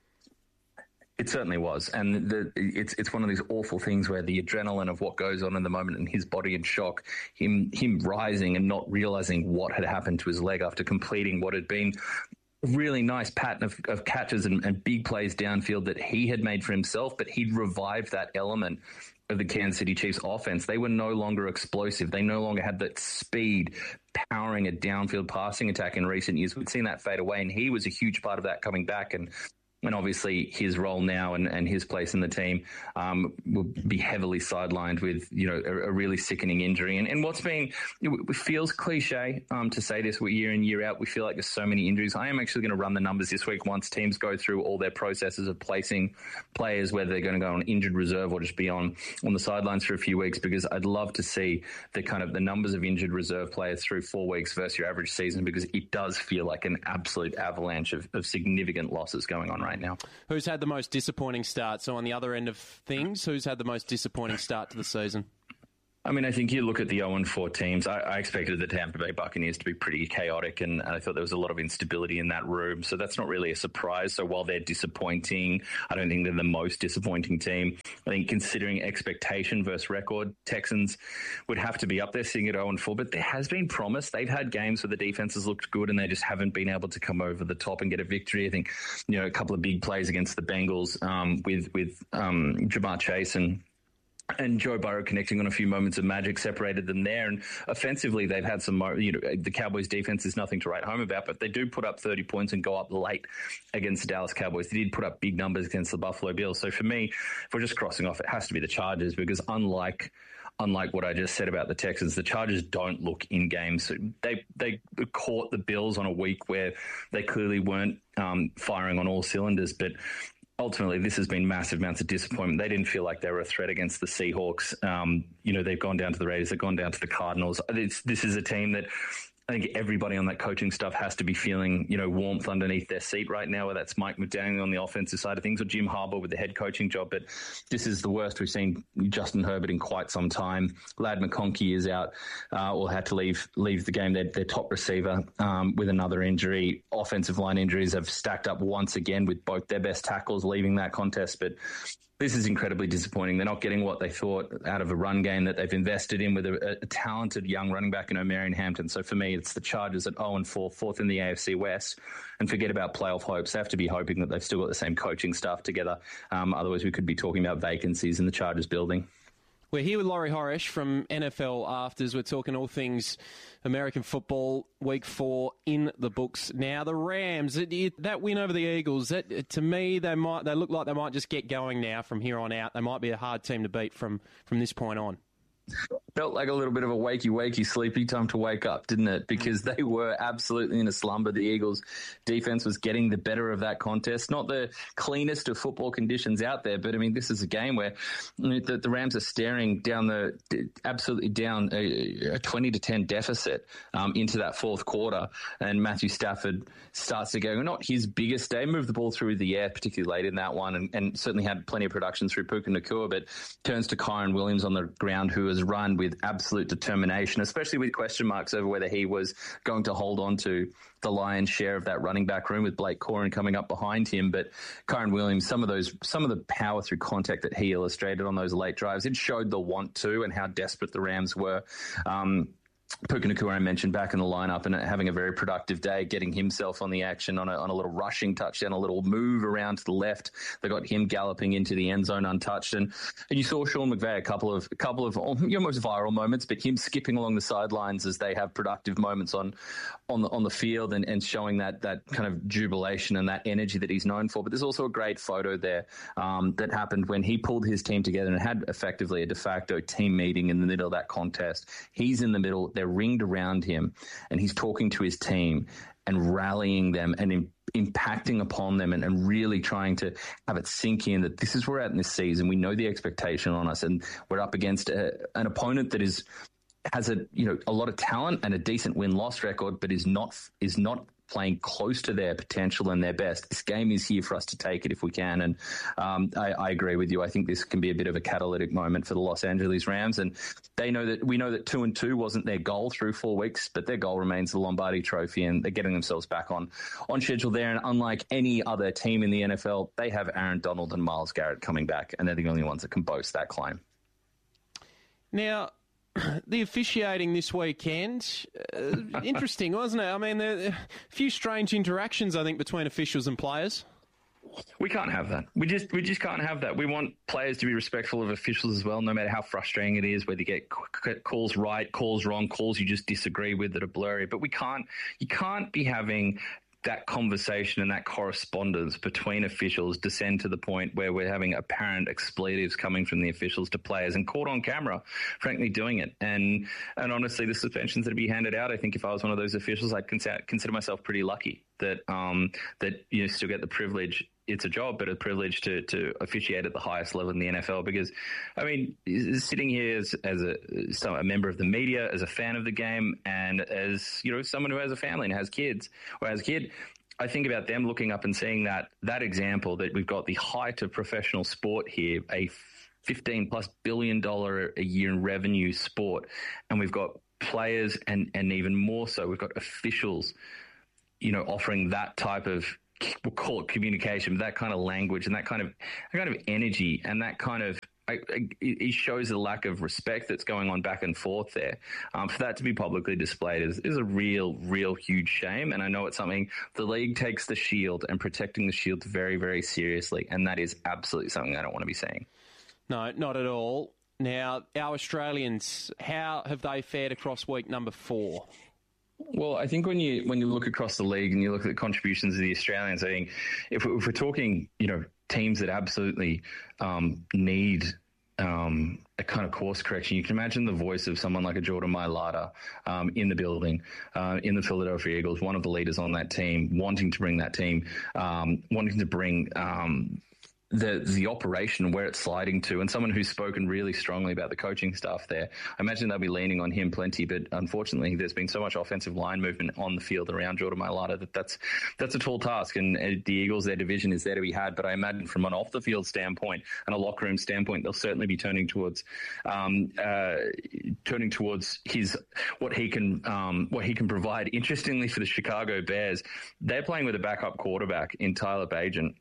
It certainly was. And the, it's it's one of these awful things where the adrenaline of what goes on in the moment and his body in shock, him him rising and not realizing what had happened to his leg after completing what had been a really nice pattern of, of catches and, and big plays downfield that he had made for himself, but he'd revived that element of the Kansas City Chiefs offense. They were no longer explosive. They no longer had that speed powering a downfield passing attack in recent years. We'd seen that fade away, and he was a huge part of that coming back. And And obviously his role now and, and his place in the team um, will be heavily sidelined with, you know, a, a really sickening injury. And, and what's been, it feels cliche um, to say this year in, year out. We feel like there's so many injuries. I am actually going to run the numbers this week once teams go through all their processes of placing players, whether they're going to go on injured reserve or just be on, on the sidelines for a few weeks, because I'd love to see the kind of the numbers of injured reserve players through four weeks versus your average season, because it does feel like an absolute avalanche of, of significant losses going on right now. Who's had the most disappointing start? So on the other end of things, who's had the most disappointing start to the season? I mean, I think you look at the oh and four teams. I, I expected the Tampa Bay Buccaneers to be pretty chaotic, and, and I thought there was a lot of instability in that room. So that's not really a surprise. So while they're disappointing, I don't think they're the most disappointing team. I think considering expectation versus record, Texans would have to be up there sitting at oh and four, but there has been promise. They've had games where the defense has looked good and they just haven't been able to come over the top and get a victory. I think, you know, a couple of big plays against the Bengals um, with, with um, Jamar Chase and And Joe Burrow connecting on a few moments of magic separated them there. And offensively, they've had some, you know, the Cowboys defense is nothing to write home about, but they do put up thirty points and go up late against the Dallas Cowboys. They did put up big numbers against the Buffalo Bills. So for me, if we're just crossing off, it has to be the Chargers, because unlike Unlike what I just said about the Texans, the Chargers don't look in games. They they caught the Bills on a week where they clearly weren't um, firing on all cylinders, but ultimately, this has been massive amounts of disappointment. They didn't feel like they were a threat against the Seahawks. Um, you know, they've gone down to the Raiders. They've gone down to the Cardinals. It's, this is a team that I think everybody on that coaching staff has to be feeling, you know, warmth underneath their seat right now, whether that's Mike McDaniel on the offensive side of things or Jim Harbaugh with the head coaching job. But this is the worst we've seen Justin Herbert in quite some time. Ladd McConkey is out uh, or had to leave leave the game. Their, their top receiver um, with another injury. Offensive line injuries have stacked up once again with both their best tackles leaving that contest. But this is incredibly disappointing. They're not getting what they thought out of a run game that they've invested in with a, a talented young running back in O'Marion Hampton. So for me, it's the Chargers at oh and four, fourth in the A F C West. And forget about playoff hopes. They have to be hoping that they've still got the same coaching staff together. Um, otherwise, we could be talking about vacancies in the Chargers building. We're here with Laurie Horish from N F L Afters. We're talking all things American football, week four in the books. Now, the Rams, it, it, that win over the Eagles, that, to me, they might they look like they might just get going now from here on out. They might be a hard team to beat from, from this point on. Felt like a little bit of a wakey, wakey, sleepy time to wake up, didn't it? Because they were absolutely in a slumber. The Eagles' defense was getting the better of that contest. Not the cleanest of football conditions out there, but I mean, this is a game where the, the Rams are staring down the absolutely down a, a twenty to ten deficit um, into that fourth quarter, and Matthew Stafford starts to go. Not his biggest day, moved the ball through the air, particularly late in that one, and, and certainly had plenty of production through Puka Nacua, but turns to Kyron Williams on the ground, who has run with absolute determination, especially with question marks over whether he was going to hold on to the lion's share of that running back room with Blake Corin coming up behind him. But Kyron Williams, some of those, some of the power through contact that he illustrated on those late drives, it showed the want to and how desperate the Rams were. Um, Puka Nacua, I mentioned, back in the lineup and having a very productive day, getting himself on the action on a, on a little rushing touchdown, a little move around to the left. They got him galloping into the end zone untouched. And, and you saw Sean McVay a couple of, a couple of almost viral moments, but him skipping along the sidelines as they have productive moments on, on the, on the field and, and showing that, that kind of jubilation and that energy that he's known for. But there's also a great photo there um, that happened when he pulled his team together and had effectively a de facto team meeting in the middle of that contest. He's in the middle. They're ringed around him and he's talking to his team and rallying them and in, impacting upon them and, and really trying to have it sink in that this is where we're at in this season. We know the expectation on us and we're up against a, an opponent that is has a you know a lot of talent and a decent win-loss record, but is not is not playing close to their potential and their best. This game is here for us to take it if we can. And um, I, I agree with you. I think this can be a bit of a catalytic moment for the Los Angeles Rams. And they know that we know that two and two wasn't their goal through four weeks, but their goal remains the Lombardi Trophy, and they're getting themselves back on on schedule there. And unlike any other team in the N F L, they have Aaron Donald and Myles Garrett coming back, and they're the only ones that can boast that claim. Now, the officiating this weekend, uh, interesting, wasn't it? I mean, there a few strange interactions, I think, between officials and players. We can't have that. We just we just can't have that. We want players to be respectful of officials as well, no matter how frustrating it is, whether you get calls right, calls wrong, calls you just disagree with that are blurry. But we can't. You can't be having that conversation and that correspondence between officials descend to the point where we're having apparent expletives coming from the officials to players and caught on camera, frankly, doing it. And and honestly, the suspensions that would be handed out, I think if I was one of those officials, I'd consider, consider myself pretty lucky that um, that you know, still get the privilege. It's a job, but a privilege to to officiate at the highest level in the N F L. Because, I mean, sitting here as, as a, so a member of the media, as a fan of the game, and as, you know, someone who has a family and has kids or has a kid, I think about them looking up and seeing that that example that we've got the height of professional sport here, a fifteen plus billion dollar a year in revenue sport, and we've got players and and even more so, we've got officials, you know, offering that type of, we'll call it communication, that kind of language and that kind of that kind of energy and that kind of, I, I, it shows the lack of respect that's going on back and forth there. Um, for that to be publicly displayed is, is a real, real huge shame. And I know it's something the league takes the shield and protecting the shield very, very seriously. And that is absolutely something I don't want to be saying. No, not at all. Now, our Australians, how have they fared across week number four? Well, I think when you when you look across the league and you look at the contributions of the Australians, I think if, if we're talking, you know, teams that absolutely um, need um, a kind of course correction, you can imagine the voice of someone like a Jordan Mailata um, in the building, uh, in the Philadelphia Eagles, one of the leaders on that team, wanting to bring that team, um, wanting to bring um, the the operation where it's sliding to, and someone who's spoken really strongly about the coaching staff there. I imagine they'll be leaning on him plenty, but unfortunately there's been so much offensive line movement on the field around Jordan Mailata that that's, that's a tall task, and uh, the Eagles, their division is there to be had, but I imagine from an off-the-field standpoint and a locker room standpoint, they'll certainly be turning towards um, uh, turning towards his what he can um, what he can provide. Interestingly, for the Chicago Bears, they're playing with a backup quarterback in Tyler Bagent.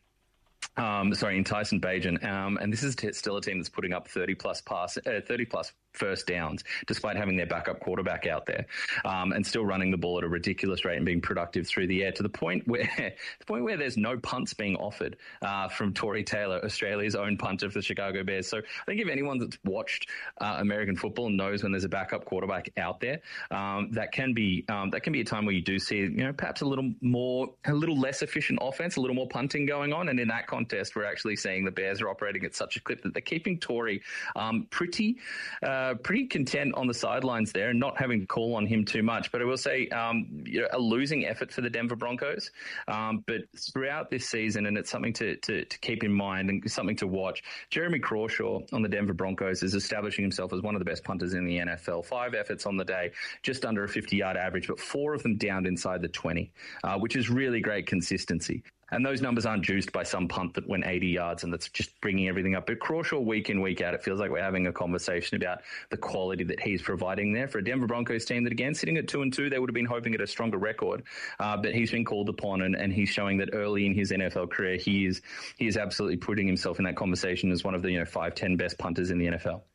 Um, sorry, in Tyson Bagent, um, and this is t- still a team that's putting up thirty plus pass, uh, thirty plus first downs, despite having their backup quarterback out there, um, and still running the ball at a ridiculous rate and being productive through the air to the point where the point where there's no punts being offered uh, from Tory Taylor, Australia's own punter for the Chicago Bears. So I think if anyone that's watched uh, American football knows when there's a backup quarterback out there, um, that can be um, that can be a time where you do see, you know, perhaps a little more, a little less efficient offense, a little more punting going on, and in that contest, we're actually seeing the Bears are operating at such a clip that they're keeping Tory um, pretty. Uh, pretty content on the sidelines there and not having to call on him too much. But I will say um, you know, a losing effort for the Denver Broncos. Um, but throughout this season, and it's something to, to, to keep in mind and something to watch, Jeremy Crawshaw on the Denver Broncos is establishing himself as one of the best punters in the N F L. Five efforts on the day, just under a fifty-yard average, but four of them downed inside the twenty, uh, which is really great consistency. And those numbers aren't juiced by some punt that went eighty yards and that's just bringing everything up. But Crawshaw, week in, week out, it feels like we're having a conversation about the quality that he's providing there for a Denver Broncos team that, again, sitting at two and two, they would have been hoping at a stronger record. Uh, but he's been called upon, and, and he's showing that early in his N F L career, he is he is absolutely putting himself in that conversation as one of the, you know, five, ten best punters in the N F L.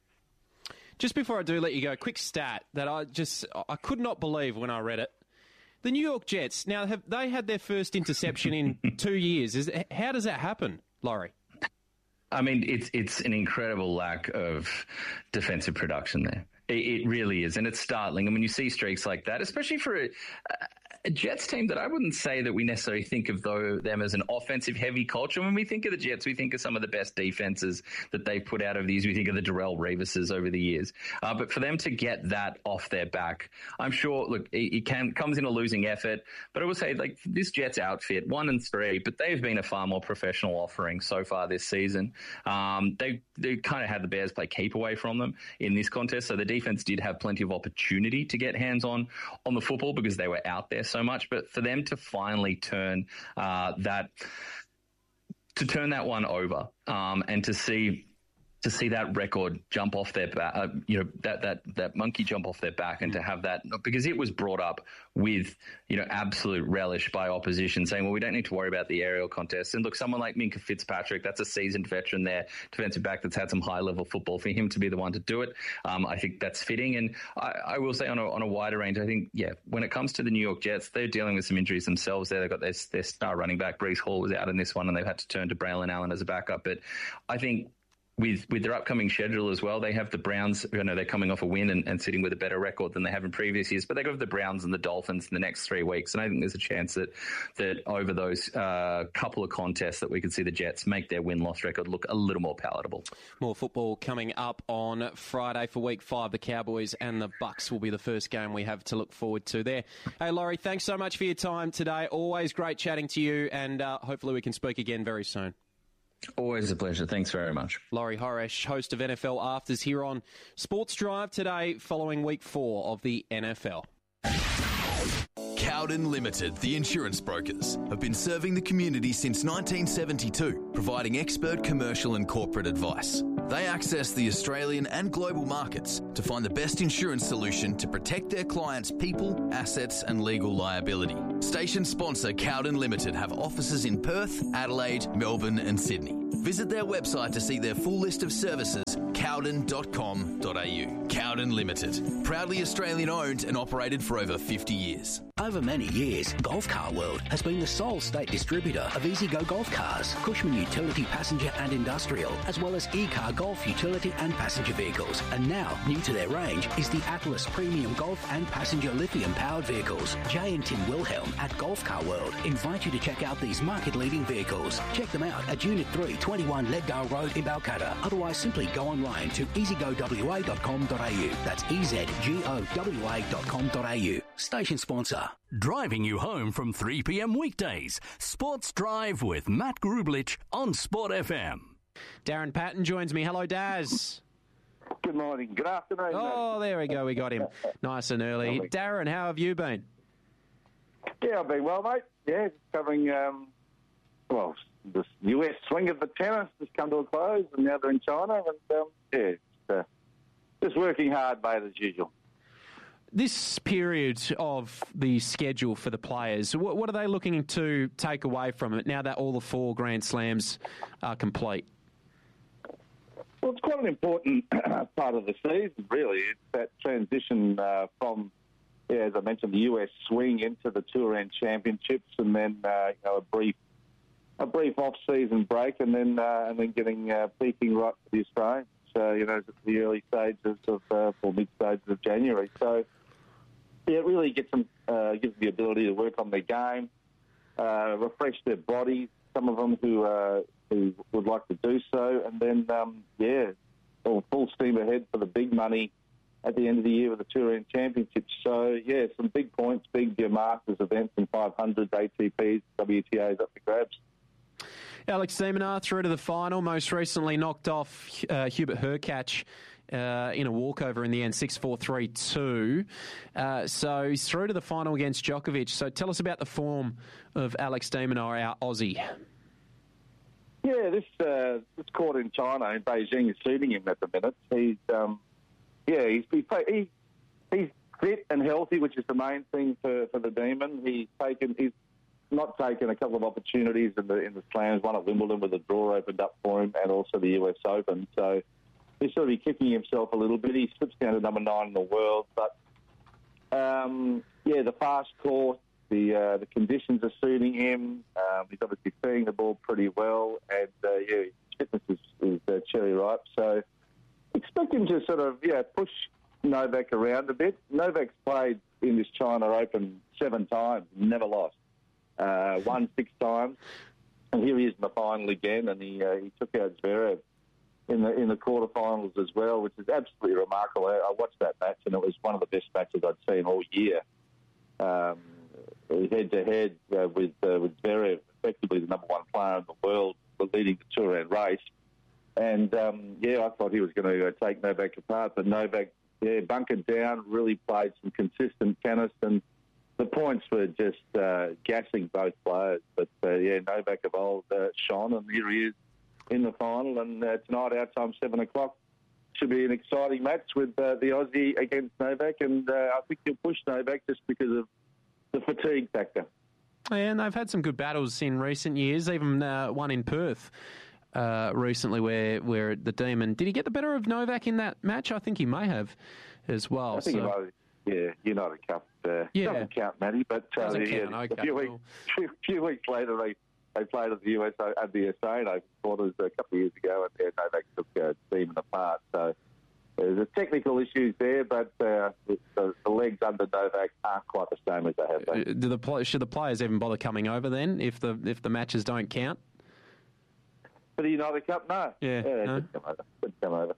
Just before I do let you go, quick stat that I just I could not believe when I read it. The New York Jets, now, have they had their first interception in two years? Is How does that happen, Laurie? I mean, it's it's an incredible lack of defensive production there. It, it really is, and it's startling. And when you see streaks like that, especially for a, a Jets team that I wouldn't say that we necessarily think of though them as an offensive-heavy culture. When we think of the Jets, we think of some of the best defenses that they've put out over the years. We think of the Darrelle Revises over the years. Uh, but for them to get that off their back, I'm sure, look, it, it can, comes in a losing effort. But I will say, like, this Jets outfit, one and three, but they've been a far more professional offering so far this season. Um, they they kind of had the Bears play keep away from them in this contest. So the defense did have plenty of opportunity to get hands on on the football because they were out there so much. But for them to finally turn uh, that to turn that one over um, and to see to see that record jump off their back, uh, you know, that, that, that monkey jump off their back, and to have that, because it was brought up with, you know, absolute relish by opposition, saying, well, we don't need to worry about the aerial contest. And look, someone like Minkah Fitzpatrick, that's a seasoned veteran there, defensive back that's had some high level football, for him to be the one to do it. Um, I think that's fitting. And I, I will say on a, on a wider range, I think, yeah, when it comes to the New York Jets, they're dealing with some injuries themselves there. They've got their, their star running back, Breece Hall, was out in this one, and they've had to turn to Braylon Allen as a backup. But I think with with their upcoming schedule as well, they have the Browns. You know, they're coming off a win and, and sitting with a better record than they have in previous years. But they got the Browns and the Dolphins in the next three weeks, and I think there's a chance that that over those uh, couple of contests that we could see the Jets make their win-loss record look a little more palatable. More football coming up on Friday for Week Five. The Cowboys and the Bucks will be the first game we have to look forward to there. Hey, Laurie, thanks so much for your time today. Always great chatting to you, and uh, hopefully we can speak again very soon. Always a pleasure. Thanks very much. Laurie Horesh, host of N F L Afters here on Sports Drive today following week four of the N F L. Cowden Limited, the insurance brokers, have been serving the community since nineteen seventy-two, providing expert commercial and corporate advice. They access the Australian and global markets to find the best insurance solution to protect their clients' people, assets and legal liability. Station sponsor Cowden Limited have offices in Perth, Adelaide, Melbourne and Sydney. Visit their website to see their full list of services, cowden dot com dot a u. Cowden Limited, proudly Australian owned and operated for over fifty years. Over many years, Golf Car World has been the sole state distributor of EasyGo Golf Cars, Cushman Utility Passenger and Industrial, as well as E-Car Golf Utility and Passenger Vehicles. And now, new to their range is the Atlas Premium Golf and Passenger Lithium-powered vehicles. Jay and Tim Wilhelm at Golf Car World invite you to check out these market-leading vehicles. Check them out at Unit three, twenty-one Leddale Road in Balcatta. Otherwise, simply go online to easy go w a dot com dot a u. That's E Z G O W A dot com dot a u. Station sponsor. Driving you home from three p.m. weekdays. Sports Drive with Matt Grublich on Sport F M. Darren Patton joins me. Hello, Daz. Good morning. Good afternoon. Oh, there we go. We got him nice and early. Darren, how have you been? Yeah, I've been well, mate. Yeah, just covering, um, well, the U S swing of the tennis has come to a close, and now they're in China, and um, yeah, just, uh, just working hard, mate, as usual. This period of the schedule for the players, what, what are they looking to take away from it now that all the four Grand Slams are complete? Well, it's quite an important part of the season, really. It's that transition uh, from, yeah, as I mentioned, the U S swing into the Tour End Championships, and then uh, you know, a brief a brief off-season break, and then uh, and then getting uh, peaking right for the Australians. So, you know, the early stages of uh, or mid stages of January. So, yeah, it really gets them uh, gives them the ability to work on their game, uh, refresh their bodies. Some of them who uh, who would like to do so, and then um, yeah, all full steam ahead for the big money at the end of the year with the Tour End Championships. So yeah, some big points, big uh, Masters events and five hundreds, A T Ps, W T As up for grabs. Alex de Minaur through to the final, most recently knocked off uh, Hubert Hurkacz uh, in a walkover in the end, six four, three two. Uh, so he's through to the final against Djokovic. So tell us about the form of Alex de Minaur, our Aussie. Yeah, this uh, this court in China, in Beijing, is suiting him at the minute. He's, um, yeah, he's he, he's fit and healthy, which is the main thing for, for the Demon. He's taken he's not taken a couple of opportunities in the in the slams, one at Wimbledon where the draw opened up for him, and also the U S Open. So he's sort of kicking himself a little bit. He slips down to number nine in the world, but um, yeah, the fast court, the uh, the conditions are suiting him. Um, he's obviously seeing the ball pretty well, and uh, yeah, his fitness is, is uh, cherry ripe. So expect him to sort of yeah push Novak around a bit. Novak's played in this China Open seven times, never lost. Uh, won six times, and here he is in the final again, and he uh, he took out Zverev in the in the quarterfinals as well, which is absolutely remarkable. I, I watched that match, and it was one of the best matches I'd seen all year. Um, head to head uh, with uh, with Zverev, effectively the number one player in the world, leading the Tour End race, and um, yeah, I thought he was going to uh, take Novak apart, but Novak yeah bunkered down, really played some consistent tennis, and the points were just uh, gassing both players. But, uh, yeah, Novak of old uh, shone, and here he is in the final. And uh, tonight, our time, seven o'clock, should be an exciting match with uh, the Aussie against Novak. And uh, I think he'll push Novak just because of the fatigue factor. And they've had some good battles in recent years, even uh, one in Perth uh, recently where, where the Demon... Did he get the better of Novak in that match? I think he may have as well. I think so. he might. Yeah, United Cup uh, yeah. doesn't count, Matty, but uh, Doesn't yeah, count, okay, a few, weeks, cool. few, few weeks later they, they played at the U S O, at the Australian Open quarters a couple of years ago, and yeah, Novak took uh, Seaman apart. So there's a technical issues there, but uh, the, the legs under Novak aren't quite the same as they have been. Do the should the players even bother coming over then if the if the matches don't count? For the United Cup, no. Yeah, yeah no. Could come over. Could come over.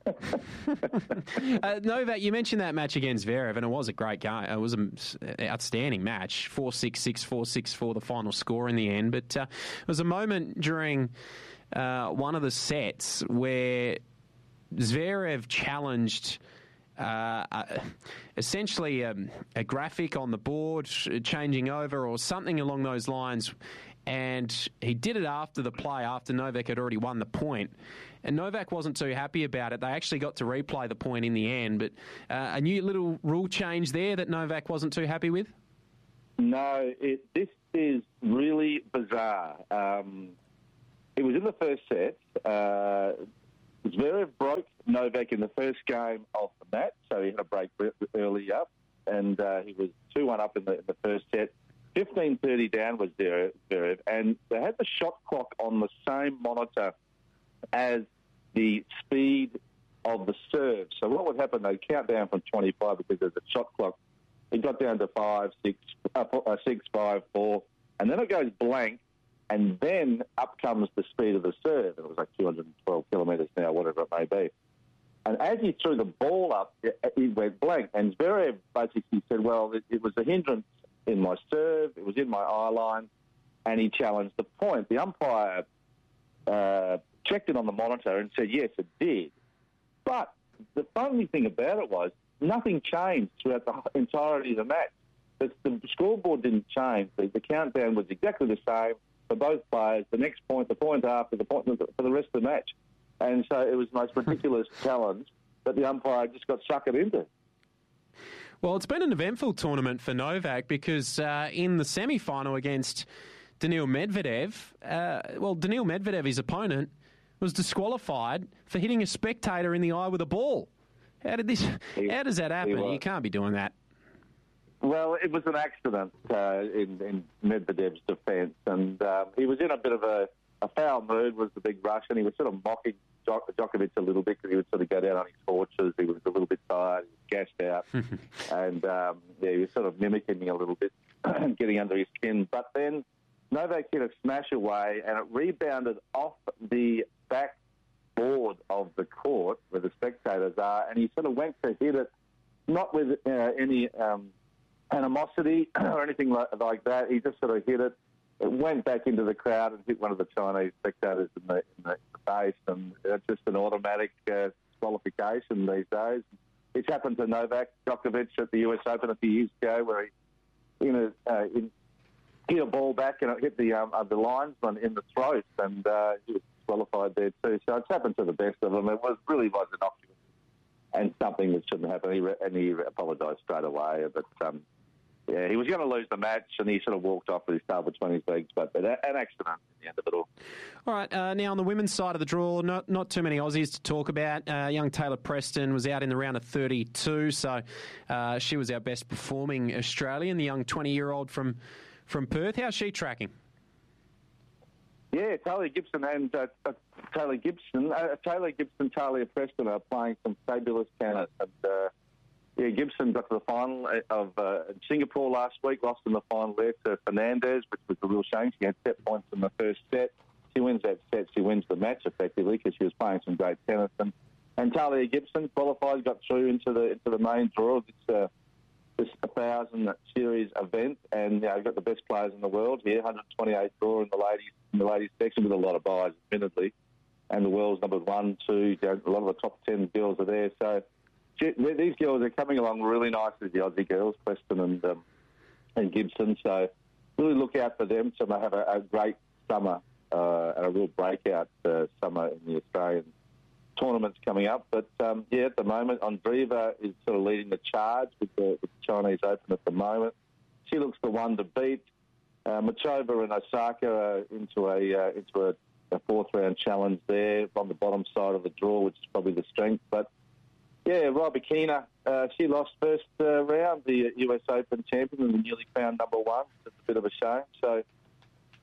uh, Novak, you mentioned that match against Zverev, and it was a great game. It was an outstanding match. four six, six four, six four, the final score in the end. But uh, there was a moment during uh, one of the sets where Zverev challenged uh, uh, essentially a, a graphic on the board, changing over or something along those lines. And he did it after the play, after Novak had already won the point. And Novak wasn't too happy about it. They actually got to replay the point in the end. But uh, a new little rule change there that Novak wasn't too happy with? No, it, this is really bizarre. Um, it was in the first set. Uh, Zverev broke Novak in the first game of the match, so he had a break early up. And uh, he was two one up in the, in the first set. fifteen thirty down was Zverev, and they had the shot clock on the same monitor as the speed of the serve. So what would happen, they'd count down from twenty-five because there's a shot clock. It got down to five, six, uh, uh, six, five, four, and then it goes blank, and then up comes the speed of the serve. And it was like two hundred twelve kilometres an hour, whatever it may be. And as he threw the ball up, it, it went blank. And Zverev basically said, well, it, it was a hindrance in my serve, it was in my eye line, and he challenged the point. The umpire uh, checked it on the monitor and said, yes, it did. But the funny thing about it was nothing changed throughout the entirety of the match. The, the scoreboard didn't change. The, the countdown was exactly the same for both players. The next point, the point after, the point for the rest of the match. And so it was the most ridiculous challenge that the umpire just got suckered into. Well, it's been an eventful tournament for Novak because uh, in the semi-final against Daniil Medvedev, uh, well, Daniil Medvedev, his opponent, was disqualified for hitting a spectator in the eye with a ball. How did this? He, how does that happen? You can't be doing that. Well, it was an accident uh, in, in Medvedev's defence, and um, he was in a bit of a, a foul mood, was the big rush, and he was sort of mocking Djokovic a little bit because he would sort of go down on his torches. He was a little bit tired, he was gassed out, and um, yeah, he was sort of mimicking me a little bit, getting under his skin. But then Novak hit a smash away, and it rebounded off the back board of the court where the spectators are, and he sort of went to hit it, not with uh, any um, animosity or anything like, like that. He just sort of hit it. It went back into the crowd and hit one of the Chinese spectators in the, in the, in the face, and it's just an automatic uh, disqualification these days. It's happened to Novak Djokovic at the U S Open a few years ago, where he you know, uh, in, hit a ball back and it hit the um, uh, the linesman in the throat, and uh, he was disqualified there too. So it's happened to the best of them. It was really was innocuous and something that shouldn't happen. He re- and he apologised straight away, but. Um, Yeah, he was going to lose the match, and he sort of walked off with his tail between his legs, but an accident in the end of it all. All right, uh, now on the women's side of the draw, not not too many Aussies to talk about. Uh, young Taylor Preston was out in the round of thirty-two, so uh, she was our best performing Australian, the young twenty-year-old from, from Perth. How's she tracking? Yeah, Taylor Gibson and uh, uh, Taylor Gibson, uh, Taylor Gibson, Talia Preston are playing some fabulous tennis, and uh, Yeah, Gibson got to the final of uh, Singapore last week, lost in the final there to Fernandez, which was a real shame. She had set points in the first set. She wins that set, she wins the match effectively because she was playing some great tennis. And, and Talia Gibson qualified, got through into the into the main draw of this, uh, this one thousand series event, and you know, got the best players in the world here, one twenty-eight draw in the ladies in the ladies section with a lot of buys, admittedly, and the world's number one, two, you know, a lot of the top ten girls are there. So. These girls are coming along really nicely, the Aussie girls, Preston and um, and Gibson. So really look out for them to have a, a great summer uh, and a real breakout uh, summer in the Australian tournaments coming up. But um, yeah, at the moment, Andreeva is sort of leading the charge with the, with the Chinese Open at the moment. She looks the one to beat. Uh, Machova and Osaka are into a uh, into a, a fourth round challenge there on the bottom side of the draw, which is probably the strength, but. Yeah, Rybakina, uh, she lost first uh, round, the U S Open champion and the newly crowned number one. It's a bit of a shame. So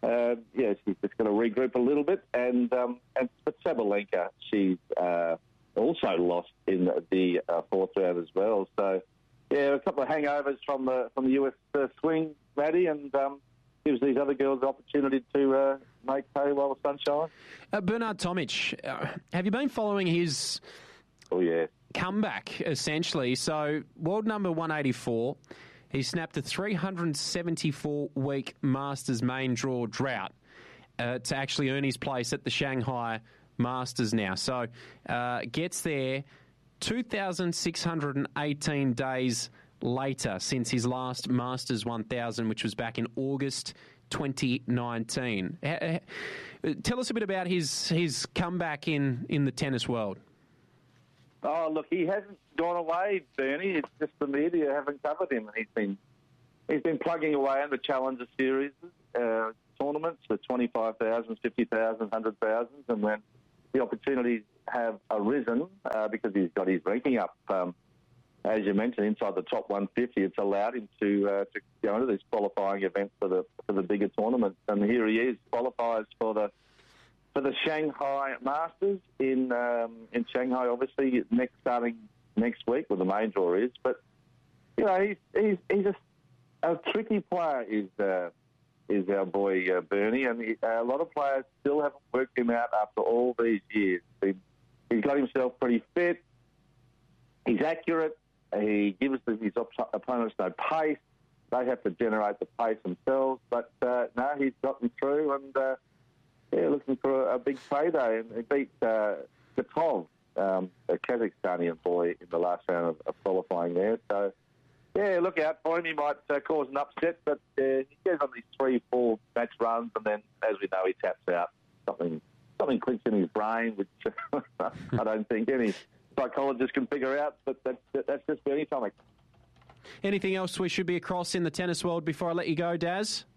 uh, yeah, she's just going to regroup a little bit. And um, and but Sabalenka, she's uh, also lost in the uh, fourth round as well. So yeah, a couple of hangovers from the from the U S uh, swing, Maddie, and um, gives these other girls the opportunity to uh, make hay while the sun shines. Uh, Bernard Tomic, uh, have you been following his oh, yeah. comeback, essentially? So, world number one eighty-four, he snapped a three hundred seventy-four week Masters main draw drought uh, to actually earn his place at the Shanghai Masters now. So, uh, gets there two thousand six hundred eighteen days later since his last Masters one thousand, which was back in August twenty nineteen. Tell us a bit about his his comeback in, in the tennis world. Oh, look, he hasn't gone away, Bernie. It's just the media haven't covered him. He's been he's been plugging away in the Challenger Series uh, tournaments for twenty-five thousand, fifty thousand, one hundred thousand, and when the opportunities have arisen uh, because he's got his ranking up, um, as you mentioned, inside the top one fifty, it's allowed him to uh, to go into these qualifying events for the for the bigger tournaments. And here he is, qualifies for the for the Shanghai Masters in um, in Shanghai. Obviously, next starting next week, where the main draw is. But you know, he's he's he's a, a tricky player. Is uh, is our boy uh, Bernie, and he, uh, a lot of players still haven't worked him out after all these years. He, he's got himself pretty fit. He's accurate. He gives his op- opponents no pace. They have to generate the pace themselves. But uh, no, he's gotten through and uh, yeah, looking for a, a big payday. And he beat uh, Katov, um, a Kazakhstanian boy, in the last round of, of qualifying there. So yeah, look out for him. He might uh, cause an upset, but uh, he goes on these three, four match runs, and then, as we know, he taps out. Something, something clicks in his brain, which I don't think any psychologist can figure out, but that's, that's just Bernie Tomic. Anything else we should be across in the tennis world before I let you go, Daz?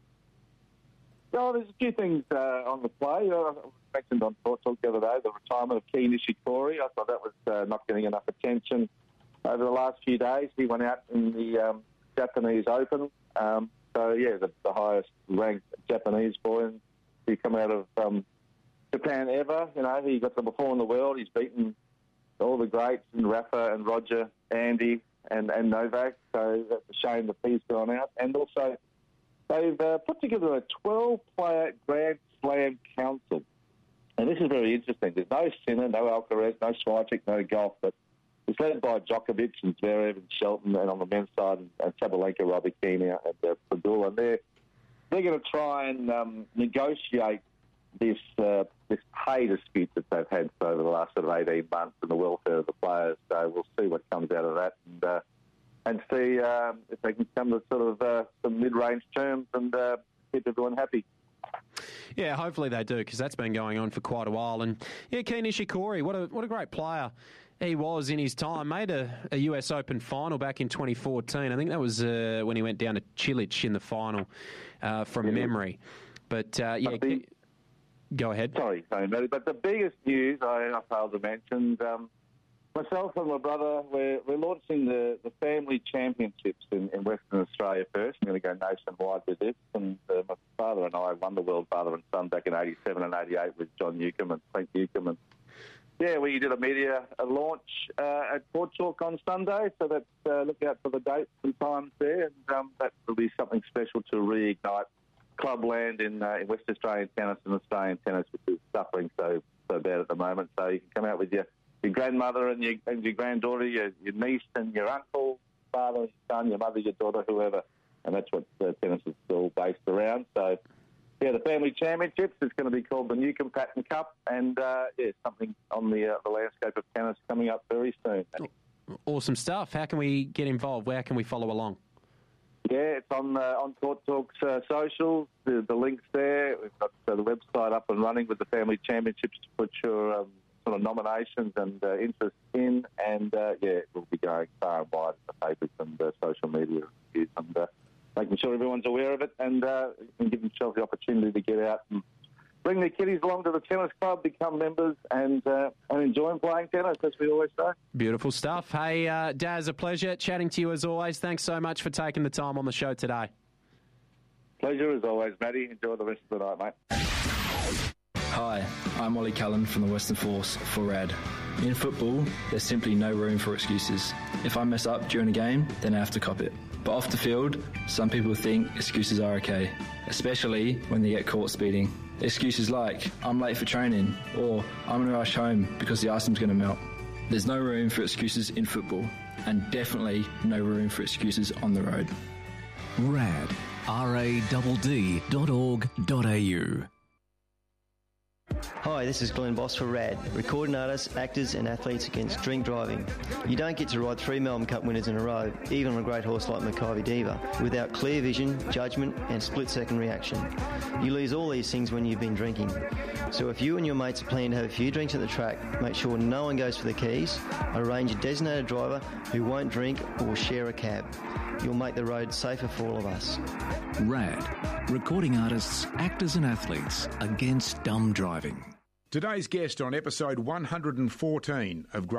Oh, there's a few things uh, on the play. Uh, I mentioned on Talk Talk the other day, the retirement of Kei Nishikori. I thought that was uh, not getting enough attention over the last few days. He went out in the um, Japanese Open. Um, so, yeah, the, the highest-ranked Japanese boy. And he come out of um, Japan ever. You know, he got number four in the world. He's beaten all the greats, and Rafa and Roger, Andy and, and Novak. So that's a shame that he's gone out. And also, they've uh, put together a twelve-player Grand Slam Council. And this is very interesting. There's no Sinner, no Alcaraz, no Swiatek, no golf, but it's led by Djokovic and Zverev and Shelton, and on the men's side, and, and Sabalenka, Rybakina, and uh, Pegula. And they're, they're going to try and um, negotiate this uh, this pay dispute that they've had for over the last sort of eighteen months and the welfare of the players. So we'll see what comes out of that, and uh, and see um, if they can come to sort of uh, some mid-range terms and uh, keep everyone happy. Yeah, hopefully they do, because that's been going on for quite a while. And yeah, Kei Nishikori, what a what a great player he was in his time. Made a, a U S Open final back in twenty fourteen. I think that was uh, when he went down to Cilic in the final, uh, from yeah. memory. But uh, yeah. The, Go ahead. Sorry, sorry, but the biggest news I, I failed to mention, um, myself and my brother, we're, we're launching the, the family championships in, in Western Australia first. I'm going to go nationwide with this. And uh, my father and I won the World Father and Son back in eighty-seven and eighty-eight with John Newcombe and Frank Newcombe. And yeah, we did a media a launch uh, at Port Talk on Sunday, so that's, uh, look out for the dates and times there. And um, that will be something special to reignite clubland in, uh, in West Australian tennis and Australian tennis, which is suffering so so bad at the moment. So you can come out with your, your grandmother and your, and your granddaughter, your, your niece and your uncle, father, your son, your mother, your daughter, whoever. And that's what uh, tennis is still based around. So, yeah, the family championships is going to be called the Newcombe Patton Cup. And, uh, yeah, something on the, uh, the landscape of tennis coming up very soon. Awesome stuff. How can we get involved? Where can we follow along? Yeah, it's on uh, on Court Talk's uh, socials. The, the link's there. We've got uh, the website up and running with the Family Championships to put your um, sort of nominations and uh, interest in. And, uh, yeah, we'll be going far and wide in the papers and uh, social media reviews and uh, making sure everyone's aware of it and uh, can give themselves the opportunity to get out and bring their kiddies along to the tennis club, become members, and uh, and enjoy playing tennis, as we always say. Beautiful stuff. Hey, uh, Daz, a pleasure chatting to you as always. Thanks so much for taking the time on the show today. Pleasure as always, Matty. Enjoy the rest of the night, mate. Hi, I'm Ollie Cullen from the Western Force for RAD. In football, there's simply no room for excuses. If I mess up during a game, then I have to cop it. But off the field, some people think excuses are okay, especially when they get caught speeding. Excuses like, I'm late for training, or I'm going to rush home because the ice cream's going to melt. There's no room for excuses in football, and definitely no room for excuses on the road. RAD, R A D D dot org dot A U. Hi, this is Glenn Boss for RAD, recording artists, actors and athletes against drink driving. You don't get to ride three Melbourne Cup winners in a row, even on a great horse like Makybe Diva, without clear vision, judgment and split-second reaction. You lose all these things when you've been drinking. So if you and your mates are planning to have a few drinks at the track, make sure no one goes for the keys, arrange a designated driver who won't drink or share a cab. You'll make the road safer for all of us. RAD, recording artists, actors and athletes against dumb driving. Today's guest on episode one hundred fourteen of Great